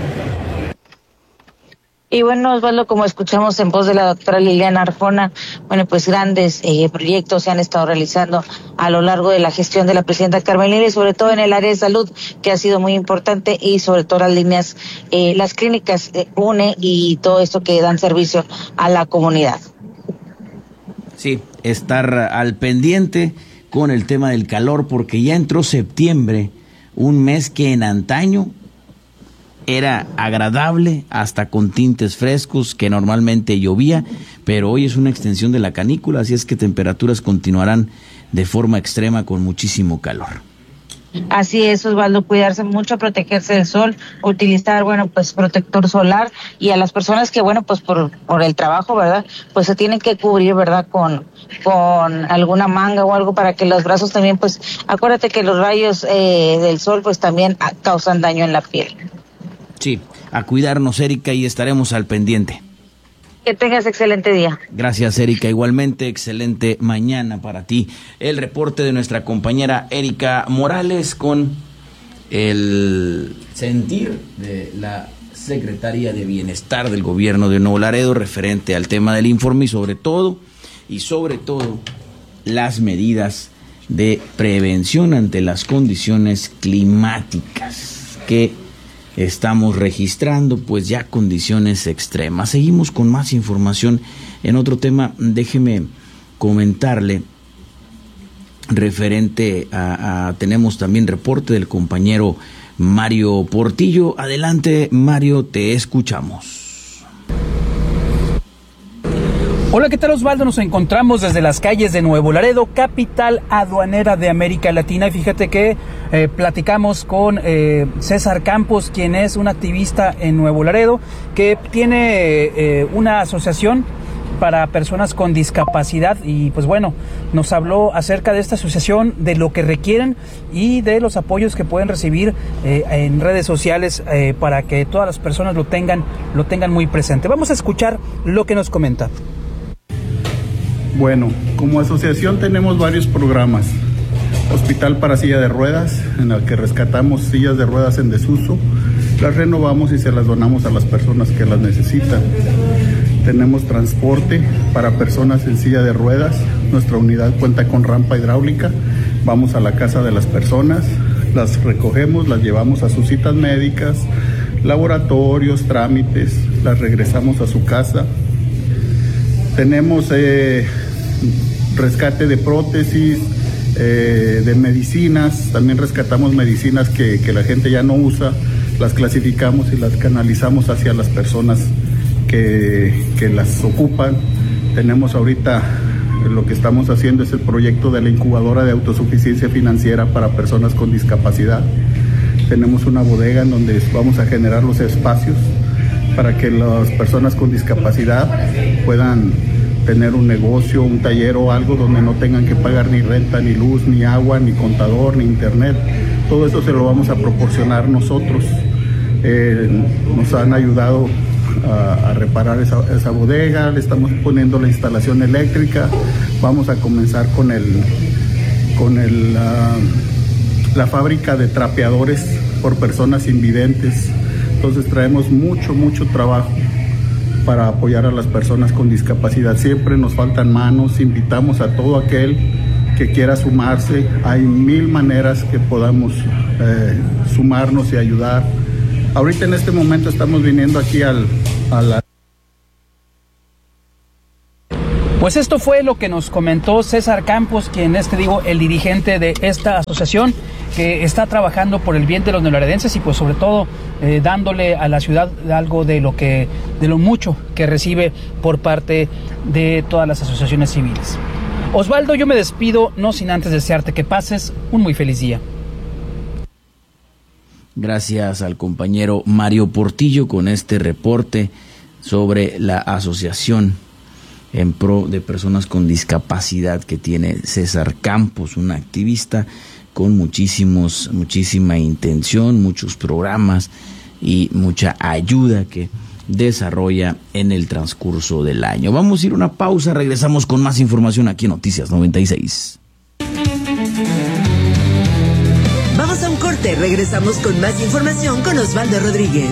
Y bueno, Osvaldo, como escuchamos en voz de la doctora Liliana Arjona, bueno, pues grandes eh, proyectos se han estado realizando a lo largo de la gestión de la presidenta Carmen Lilia, y sobre todo en el área de salud, que ha sido muy importante, y sobre todo las líneas, eh, las clínicas eh, UNE y todo esto que dan servicio a la comunidad. Sí, estar al pendiente con el tema del calor, porque ya entró septiembre, un mes que en antaño era agradable, hasta con tintes frescos, que normalmente llovía, pero hoy es una extensión de la canícula, así es que temperaturas continuarán de forma extrema con muchísimo calor. Así es, Osvaldo, cuidarse mucho, protegerse del sol, utilizar, bueno, pues protector solar, y a las personas que, bueno, pues por por el trabajo, ¿verdad? Pues se tienen que cubrir, ¿verdad? Con con alguna manga o algo para que los brazos también, pues, acuérdate que los rayos eh, del sol, pues también causan daño en la piel. Sí, a cuidarnos, Erika, y estaremos al pendiente. Que tengas excelente día. Gracias, Erika. Igualmente, excelente mañana para ti. El reporte de nuestra compañera Erika Morales con el sentir de la Secretaría de Bienestar del Gobierno de Nuevo Laredo referente al tema del informe y sobre todo, y sobre todo, las medidas de prevención ante las condiciones climáticas que estamos registrando, pues ya condiciones extremas. Seguimos con más información en otro tema. Déjeme comentarle referente a, a tenemos también reporte del compañero Mario Portillo. Adelante, Mario, te escuchamos. Hola, ¿qué tal, Osvaldo? Nos encontramos desde las calles de Nuevo Laredo, capital aduanera de América Latina. Y fíjate que eh, platicamos con eh, César Campos, quien es un activista en Nuevo Laredo, que tiene eh, una asociación para personas con discapacidad, y pues bueno, nos habló acerca de esta asociación, de lo que requieren y de los apoyos que pueden recibir eh, en redes sociales eh, para que todas las personas lo tengan, lo tengan muy presente. Vamos a escuchar lo que nos comenta. Bueno, como asociación tenemos varios programas. Hospital para silla de ruedas, en el que rescatamos sillas de ruedas en desuso, las renovamos y se las donamos a las personas que las necesitan. Tenemos transporte para personas en silla de ruedas. Nuestra unidad cuenta con rampa hidráulica. Vamos a la casa de las personas, las recogemos, las llevamos a sus citas médicas, laboratorios, trámites, las regresamos a su casa. Tenemos eh, rescate de prótesis, eh, de medicinas. También rescatamos medicinas que, que la gente ya no usa, las clasificamos y las canalizamos hacia las personas que, que las ocupan. Tenemos ahorita, lo que estamos haciendo es el proyecto de la incubadora de autosuficiencia financiera para personas con discapacidad. Tenemos una bodega en donde vamos a generar los espacios para que las personas con discapacidad puedan tener un negocio, un taller o algo donde no tengan que pagar ni renta, ni luz, ni agua, ni contador, ni internet. Todo eso se lo vamos a proporcionar nosotros. Eh, nos han ayudado a, a reparar esa, esa bodega, le estamos poniendo la instalación eléctrica, vamos a comenzar con el con el uh, la fábrica de trapeadores por personas invidentes. Entonces traemos mucho, mucho trabajo para apoyar a las personas con discapacidad. Siempre nos faltan manos, invitamos a todo aquel que quiera sumarse. Hay mil maneras que podamos eh, sumarnos y ayudar. Ahorita en este momento estamos viniendo aquí al, a la... Pues esto fue lo que nos comentó César Campos, quien es, te digo, el dirigente de esta asociación que está trabajando por el bien de los neolaredenses y pues sobre todo eh, dándole a la ciudad algo de lo que, de lo mucho que recibe por parte de todas las asociaciones civiles. Osvaldo, yo me despido, no sin antes desearte que pases un muy feliz día. Gracias al compañero Mario Portillo con este reporte sobre la asociación en pro de personas con discapacidad que tiene César Campos, un activista con muchísimos, muchísima intención, muchos programas y mucha ayuda que desarrolla en el transcurso del año. Vamos a ir a una pausa, regresamos con más información aquí en Noticias noventa y seis. Vamos a un corte, regresamos con más información con Osvaldo Rodríguez.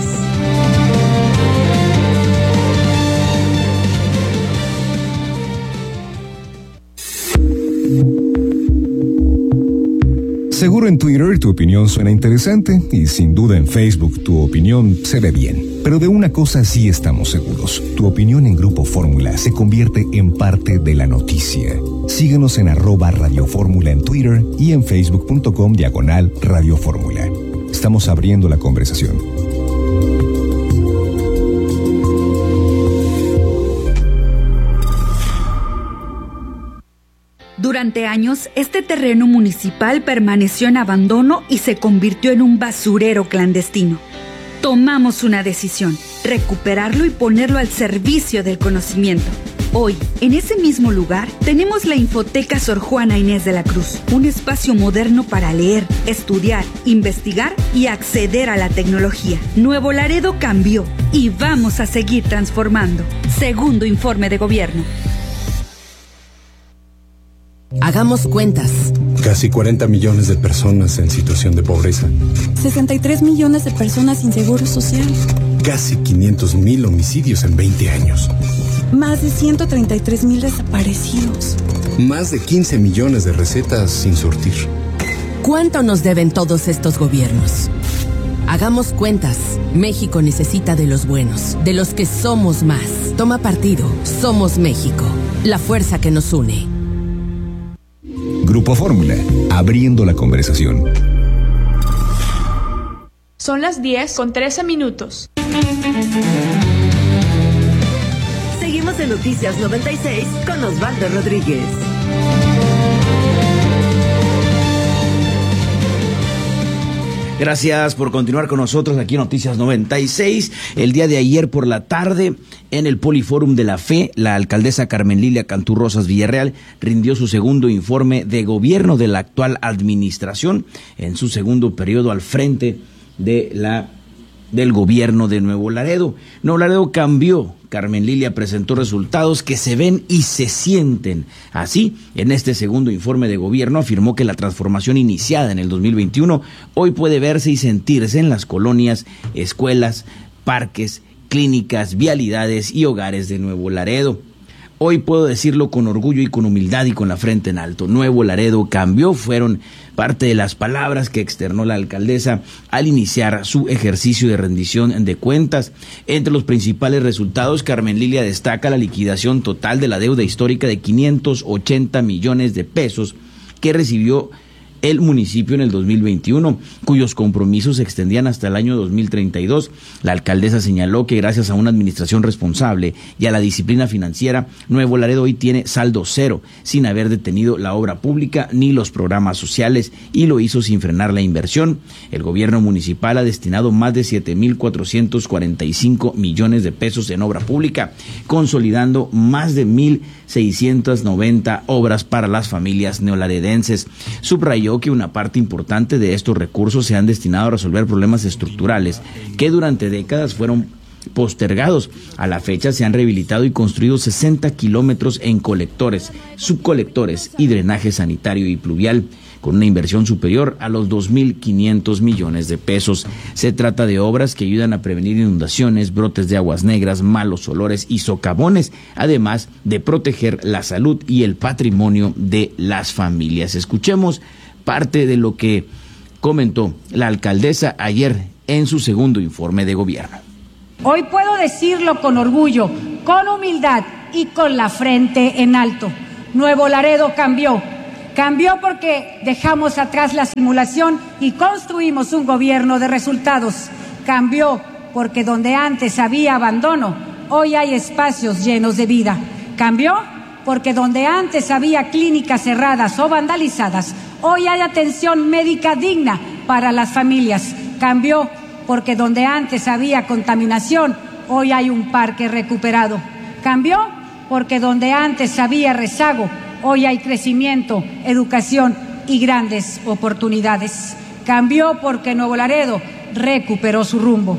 Seguro en Twitter tu opinión suena interesante y sin duda en Facebook tu opinión se ve bien. Pero de una cosa sí estamos seguros. Tu opinión en Grupo Fórmula se convierte en parte de la noticia. Síguenos en arroba Radio Fórmula en Twitter y en facebook.com diagonal Radio Fórmula. Estamos abriendo la conversación. Durante años, este terreno municipal permaneció en abandono y se convirtió en un basurero clandestino. Tomamos una decisión, recuperarlo y ponerlo al servicio del conocimiento. Hoy, en ese mismo lugar, tenemos la Infoteca Sor Juana Inés de la Cruz, un espacio moderno para leer, estudiar, investigar y acceder a la tecnología. Nuevo Laredo cambió y vamos a seguir transformando. Segundo informe de gobierno. Hagamos cuentas. Casi cuarenta millones de personas en situación de pobreza. sesenta y tres millones de personas sin seguro social. Casi quinientos mil homicidios en veinte años. Más de ciento treinta y tres mil desaparecidos. Más de quince millones de recetas sin surtir. ¿Cuánto nos deben todos estos gobiernos? Hagamos cuentas. México necesita de los buenos, de los que somos más. Toma partido. Somos México. La fuerza que nos une. Grupo Fórmula, abriendo la conversación. Son las diez con trece minutos. Seguimos en Noticias noventa y seis con Osvaldo Rodríguez. Gracias por continuar con nosotros aquí en Noticias noventa y seis. El día de ayer por la tarde, en el Poliforum de la Fe, la alcaldesa Carmen Lilia Cantú Rosas Villarreal rindió su segundo informe de gobierno de la actual administración en su segundo periodo al frente de la del gobierno de Nuevo Laredo. Nuevo Laredo cambió. Carmen Lilia presentó resultados que se ven y se sienten. Así, en este segundo informe de gobierno afirmó que la transformación iniciada en el dos mil veintiuno hoy puede verse y sentirse en las colonias, escuelas, parques, clínicas, vialidades y hogares de Nuevo Laredo. Hoy puedo decirlo con orgullo y con humildad y con la frente en alto. Nuevo Laredo cambió, fueron parte de las palabras que externó la alcaldesa al iniciar su ejercicio de rendición de cuentas. Entre los principales resultados, Carmen Lilia destaca la liquidación total de la deuda histórica de quinientos ochenta millones de pesos que recibió el municipio en el dos mil veintiuno, cuyos compromisos se extendían hasta el año dos mil treinta y dos. La alcaldesa señaló que gracias a una administración responsable y a la disciplina financiera, Nuevo Laredo hoy tiene saldo cero, sin haber detenido la obra pública ni los programas sociales, y lo hizo sin frenar la inversión. El gobierno municipal ha destinado más de siete mil cuatrocientos cuarenta y cinco millones de pesos en obra pública, consolidando más de mil seiscientas noventa obras para las familias neolaredenses. Subrayó que una parte importante de estos recursos se han destinado a resolver problemas estructurales que durante décadas fueron postergados. A la fecha se han rehabilitado y construido sesenta kilómetros en colectores, subcolectores y drenaje sanitario y pluvial, con una inversión superior a los dos mil quinientos millones de pesos. Se trata de obras que ayudan a prevenir inundaciones, brotes de aguas negras, malos olores y socavones, además de proteger la salud y el patrimonio de las familias. Escuchemos parte de lo que comentó la alcaldesa ayer en su segundo informe de gobierno. Hoy puedo decirlo con orgullo, con humildad y con la frente en alto. Nuevo Laredo cambió. Cambió porque dejamos atrás la simulación y construimos un gobierno de resultados. Cambió porque donde antes había abandono, hoy hay espacios llenos de vida. Cambió porque donde antes había clínicas cerradas o vandalizadas, hoy hay atención médica digna para las familias. Cambió porque donde antes había contaminación, hoy hay un parque recuperado. Cambió porque donde antes había rezago, hoy hay crecimiento, educación y grandes oportunidades. Cambió porque Nuevo Laredo recuperó su rumbo.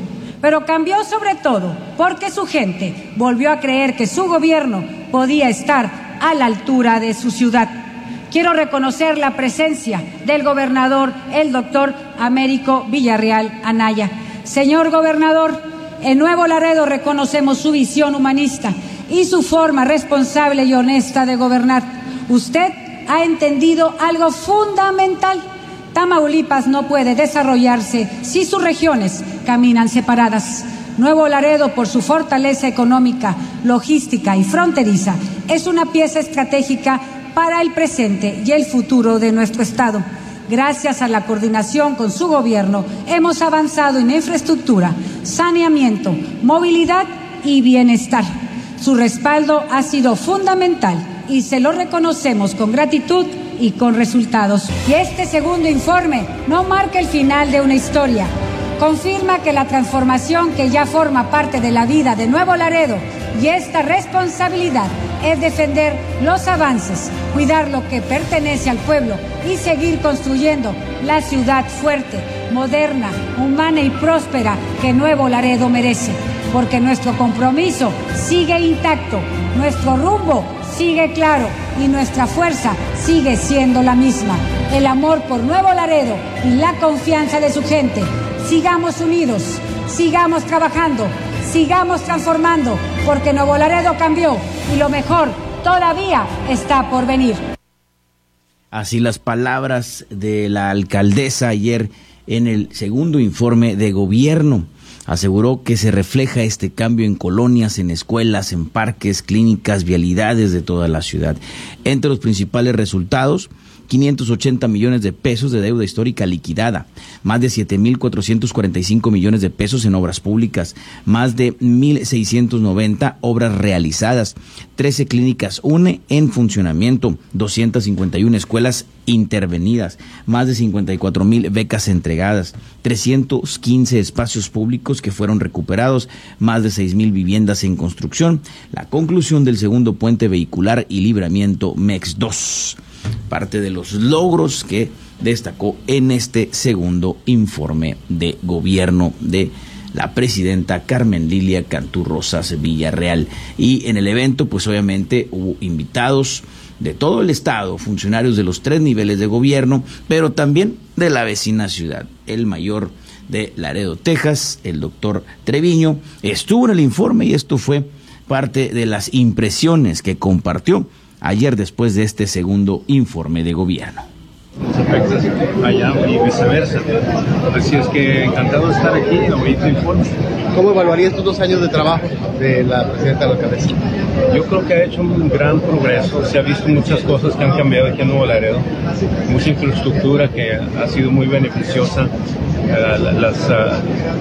pero cambió sobre todo porque su gente volvió a creer que su gobierno podía estar a la altura de su ciudad. Quiero reconocer la presencia del gobernador, el doctor Américo Villarreal Anaya. Señor gobernador, en Nuevo Laredo reconocemos su visión humanista y su forma responsable y honesta de gobernar. Usted ha entendido algo fundamental. Tamaulipas no puede desarrollarse si sus regiones caminan separadas. Nuevo Laredo, por su fortaleza económica, logística y fronteriza, es una pieza estratégica para el presente y el futuro de nuestro Estado. Gracias a la coordinación con su gobierno, hemos avanzado en infraestructura, saneamiento, movilidad y bienestar. Su respaldo ha sido fundamental y se lo reconocemos con gratitud y con resultados. Y este segundo informe no marca el final de una historia. Confirma que la transformación que ya forma parte de la vida de Nuevo Laredo y esta responsabilidad es defender los avances, cuidar lo que pertenece al pueblo y seguir construyendo la ciudad fuerte, moderna, humana y próspera que Nuevo Laredo merece. Porque nuestro compromiso sigue intacto, nuestro rumbo sigue claro y nuestra fuerza sigue siendo la misma. El amor por Nuevo Laredo y la confianza de su gente. Sigamos unidos, sigamos trabajando, sigamos transformando, porque Nuevo Laredo cambió y lo mejor todavía está por venir. Así las palabras de la alcaldesa ayer en el segundo informe de gobierno. Aseguró que se refleja este cambio en colonias, en escuelas, en parques, clínicas, vialidades de toda la ciudad. Entre los principales resultados, quinientos ochenta millones de pesos de deuda histórica liquidada, más de siete mil cuatrocientos cuarenta y cinco millones de pesos en obras públicas, más de mil seiscientos noventa obras realizadas, trece clínicas U N E en funcionamiento, doscientas cincuenta y una escuelas intervenidas, más de cincuenta y cuatro mil becas entregadas, trescientos quince espacios públicos que fueron recuperados, más de seis mil viviendas en construcción, la conclusión del segundo puente vehicular y libramiento M E X dos. Parte de los logros que destacó en este segundo informe de gobierno de la presidenta Carmen Lilia Cantú Rosas Villarreal. Y en el evento, pues obviamente hubo invitados de todo el estado, funcionarios de los tres niveles de gobierno, pero también de la vecina ciudad. El mayor de Laredo, Texas, el doctor Treviño, estuvo en el informe y esto fue parte de las impresiones que compartió ayer después de este segundo informe de gobierno. Efectos allá y viceversa. Así es que encantado de estar aquí en el informe. ¿Cómo evaluaría estos dos años de trabajo de la presidenta de la alcaldesa? Yo creo que ha hecho un gran progreso. Se ha visto muchas cosas que han cambiado aquí en Nuevo Laredo. Mucha infraestructura que ha sido muy beneficiosa. Uh, las uh,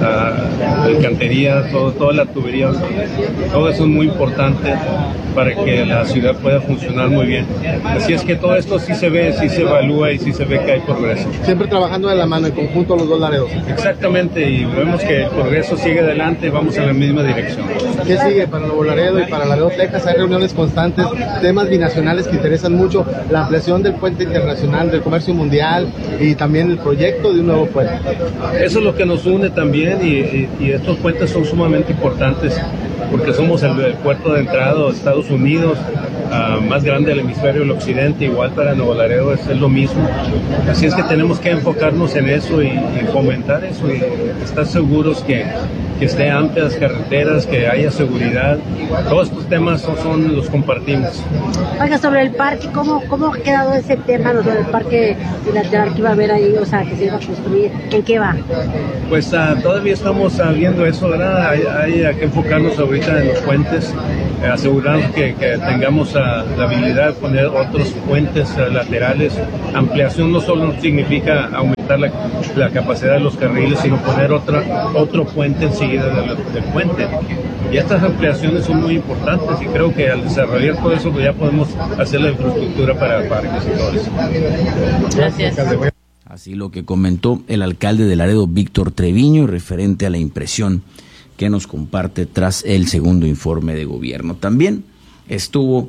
uh, alcantarillas, todo, toda la tubería, todo eso es muy importante para que la ciudad pueda funcionar muy bien. Así es que todo esto sí se ve, sí se evalúa y sí se ve que hay progreso. Siempre trabajando de la mano, en conjunto los dos Laredos. Exactamente, y vemos que el progreso sigue adelante, vamos en la misma dirección. ¿Qué sigue para Nuevo Laredo y para Laredo, Texas? Hay reuniones constantes, temas binacionales que interesan mucho, la ampliación del puente internacional, del comercio mundial y también el proyecto de un nuevo puente. Eso es lo que nos une también y, y, y estos puentes son sumamente importantes porque somos el, el puerto de entrada a Estados Unidos, uh, más grande del hemisferio del occidente, igual para Nuevo Laredo es, es lo mismo. Así es que tenemos que enfocarnos en eso y, y fomentar eso y estar seguros que, que esté amplias carreteras, que haya seguridad. Todos estos temas son, son los compartimos. Oiga, sobre el parque, ¿cómo, cómo ha quedado ese tema, ¿no? Sobre el parque bilateral que va a haber ahí, o sea, que se iba a construir? ¿En qué va? Pues uh, todavía estamos uh, viendo eso, ¿verdad? Hay, hay que enfocarnos ahorita en los puentes, eh, asegurarnos que, que tengamos uh, la habilidad de poner otros puentes uh, laterales. Ampliación no solo significa aumentar la, la capacidad de los carriles, sino poner otra, otro puente enseguida del, del puente. Y estas ampliaciones son muy importantes y creo que al desarrollar todo eso pues ya podemos hacer la infraestructura para parques y todo eso. Gracias. Así lo que comentó el alcalde de Laredo, Víctor Treviño, referente a la impresión que nos comparte tras el segundo informe de gobierno. También estuvo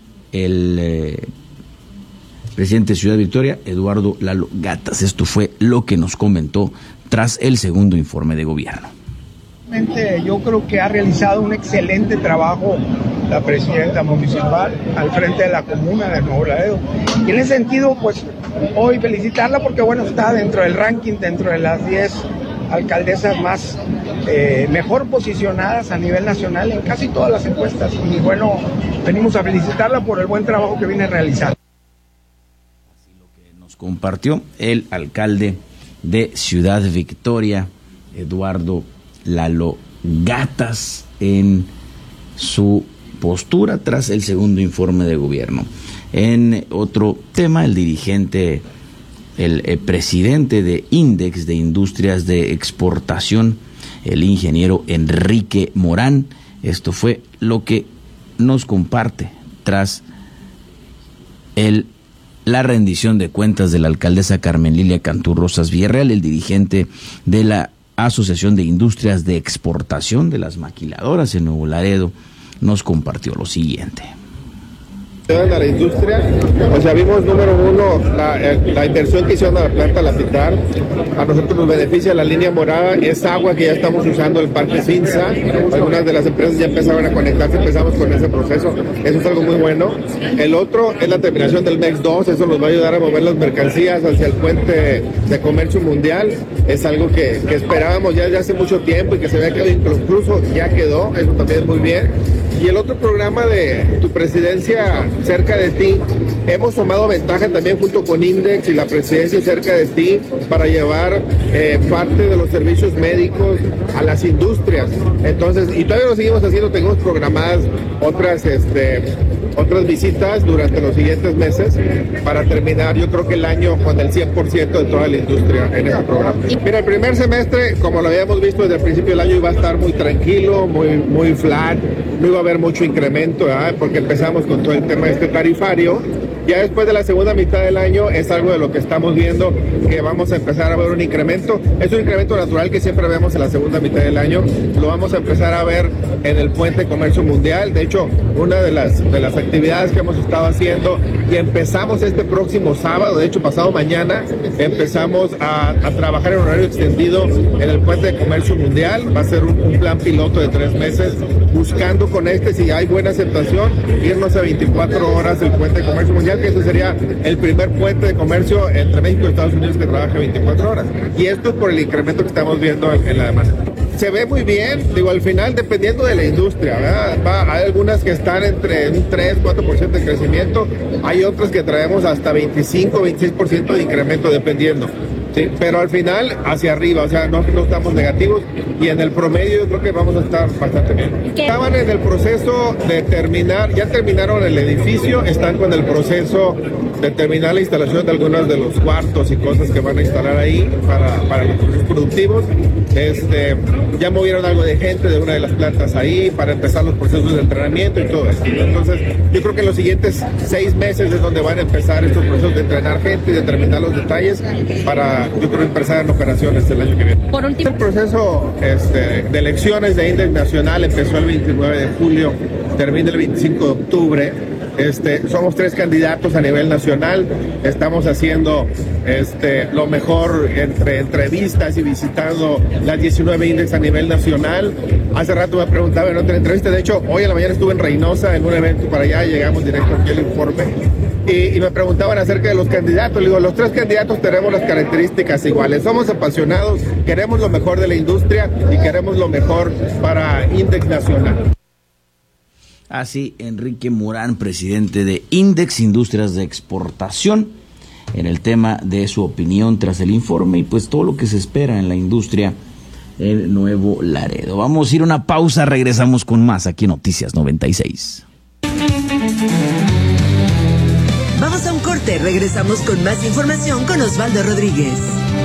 el eh, presidente de Ciudad Victoria, Eduardo Lalo Gatas. Esto fue lo que nos comentó tras el segundo informe de gobierno. Yo creo que ha realizado un excelente trabajo la presidenta municipal al frente de la comuna de Nuevo Laredo. Y en ese sentido, pues hoy felicitarla porque bueno, está dentro del ranking, dentro de las diez alcaldesas más eh, mejor posicionadas a nivel nacional en casi todas las encuestas. Y bueno, venimos a felicitarla por el buen trabajo que viene realizando. Así lo que nos compartió el alcalde de Ciudad Victoria, Eduardo Lalo Gatas, en su postura tras el segundo informe de gobierno. En otro tema, el dirigente, el, el presidente de INDEX, de Industrias de Exportación, el ingeniero Enrique Morán, esto fue lo que nos comparte tras el, la rendición de cuentas de la alcaldesa Carmen Lilia Cantú Rosas Villarreal. El dirigente de la Asociación de Industrias de Exportación de las Maquiladoras en Nuevo Laredo nos compartió lo siguiente. A la industria, o sea, vimos número uno la, la inversión que hicieron a la planta La Pitar. A nosotros nos beneficia la línea morada, es agua que ya estamos usando el parque Cinza. Algunas de las empresas ya empezaron a conectarse, empezamos con ese proceso, eso es algo muy bueno. El otro es la terminación del MEX dos, eso nos va a ayudar a mover las mercancías hacia el puente de comercio mundial. Es algo que, que esperábamos ya desde hace mucho tiempo y que se había quedado incluso, ya quedó, eso también es muy bien. Y el otro programa de Tu Presidencia Cerca de Ti, hemos tomado ventaja también junto con INDEX y la Presidencia Cerca de Ti para llevar eh, parte de los servicios médicos a las industrias. Entonces, y todavía lo seguimos haciendo, tenemos programadas otras, este, otras visitas durante los siguientes meses para terminar, yo creo que el año con el cien por ciento de toda la industria en ese programa. Mira, el primer semestre, como lo habíamos visto desde el principio del año, iba a estar muy tranquilo, muy, muy flat, no iba a haber mucho incremento, ¿eh? Porque empezamos con todo el tema este tarifario. Ya después de la segunda mitad del año es algo de lo que estamos viendo, que vamos a empezar a ver un incremento. Es un incremento natural que siempre vemos en la segunda mitad del año. Lo vamos a empezar a ver en el Puente de Comercio Mundial. De hecho, una de las, de las actividades que hemos estado haciendo, y empezamos este próximo sábado, de hecho pasado mañana, empezamos a, a trabajar en horario extendido en el Puente de Comercio Mundial. Va a ser un, un plan piloto de tres meses, buscando con este, si hay buena aceptación, irnos a veinticuatro horas del Puente de Comercio Mundial, que ese sería el primer puente de comercio entre México y Estados Unidos que trabaje veinticuatro horas. Y esto es por el incremento que estamos viendo en, en la demanda. Se ve muy bien, digo, al final dependiendo de la industria, ¿verdad? Va, hay algunas que están entre un tres, cuatro por ciento de crecimiento, hay otras que traemos hasta veinticinco, veintiséis por ciento de incremento dependiendo. Sí, pero al final hacia arriba, o sea, no, no estamos negativos y en el promedio yo creo que vamos a estar bastante bien. Estaban en el proceso de terminar, ya terminaron el edificio, están con el proceso de terminar la instalación de algunos de los cuartos y cosas que van a instalar ahí para, para los procesos productivos. Este, ya movieron algo de gente de una de las plantas ahí para empezar los procesos de entrenamiento y todo eso. Entonces, yo creo que en los siguientes seis meses es donde van a empezar estos procesos de entrenar gente y de terminar los detalles para, yo creo, empezar en operaciones el año que viene. Por último, el proceso este, de elecciones de INDEX Nacional empezó el veintinueve de julio, termina el veinticinco de octubre. Este, somos tres candidatos a nivel nacional, estamos haciendo este, lo mejor entre entrevistas y visitando las diecinueve INDEX a nivel nacional. Hace rato me preguntaba en otra entrevista, de hecho hoy a la mañana estuve en Reynosa en un evento para allá, llegamos directo aquí al informe y, y me preguntaban acerca de los candidatos. Le digo, los tres candidatos tenemos las características iguales, somos apasionados, queremos lo mejor de la industria y queremos lo mejor para INDEX Nacional. Así, Enrique Morán, presidente de INDEX, Industrias de Exportación, en el tema de su opinión tras el informe y pues todo lo que se espera en la industria en Nuevo Laredo. Vamos a ir a una pausa, regresamos con más aquí en Noticias noventa y seis. Vamos a un corte, regresamos con más información con Osvaldo Rodríguez.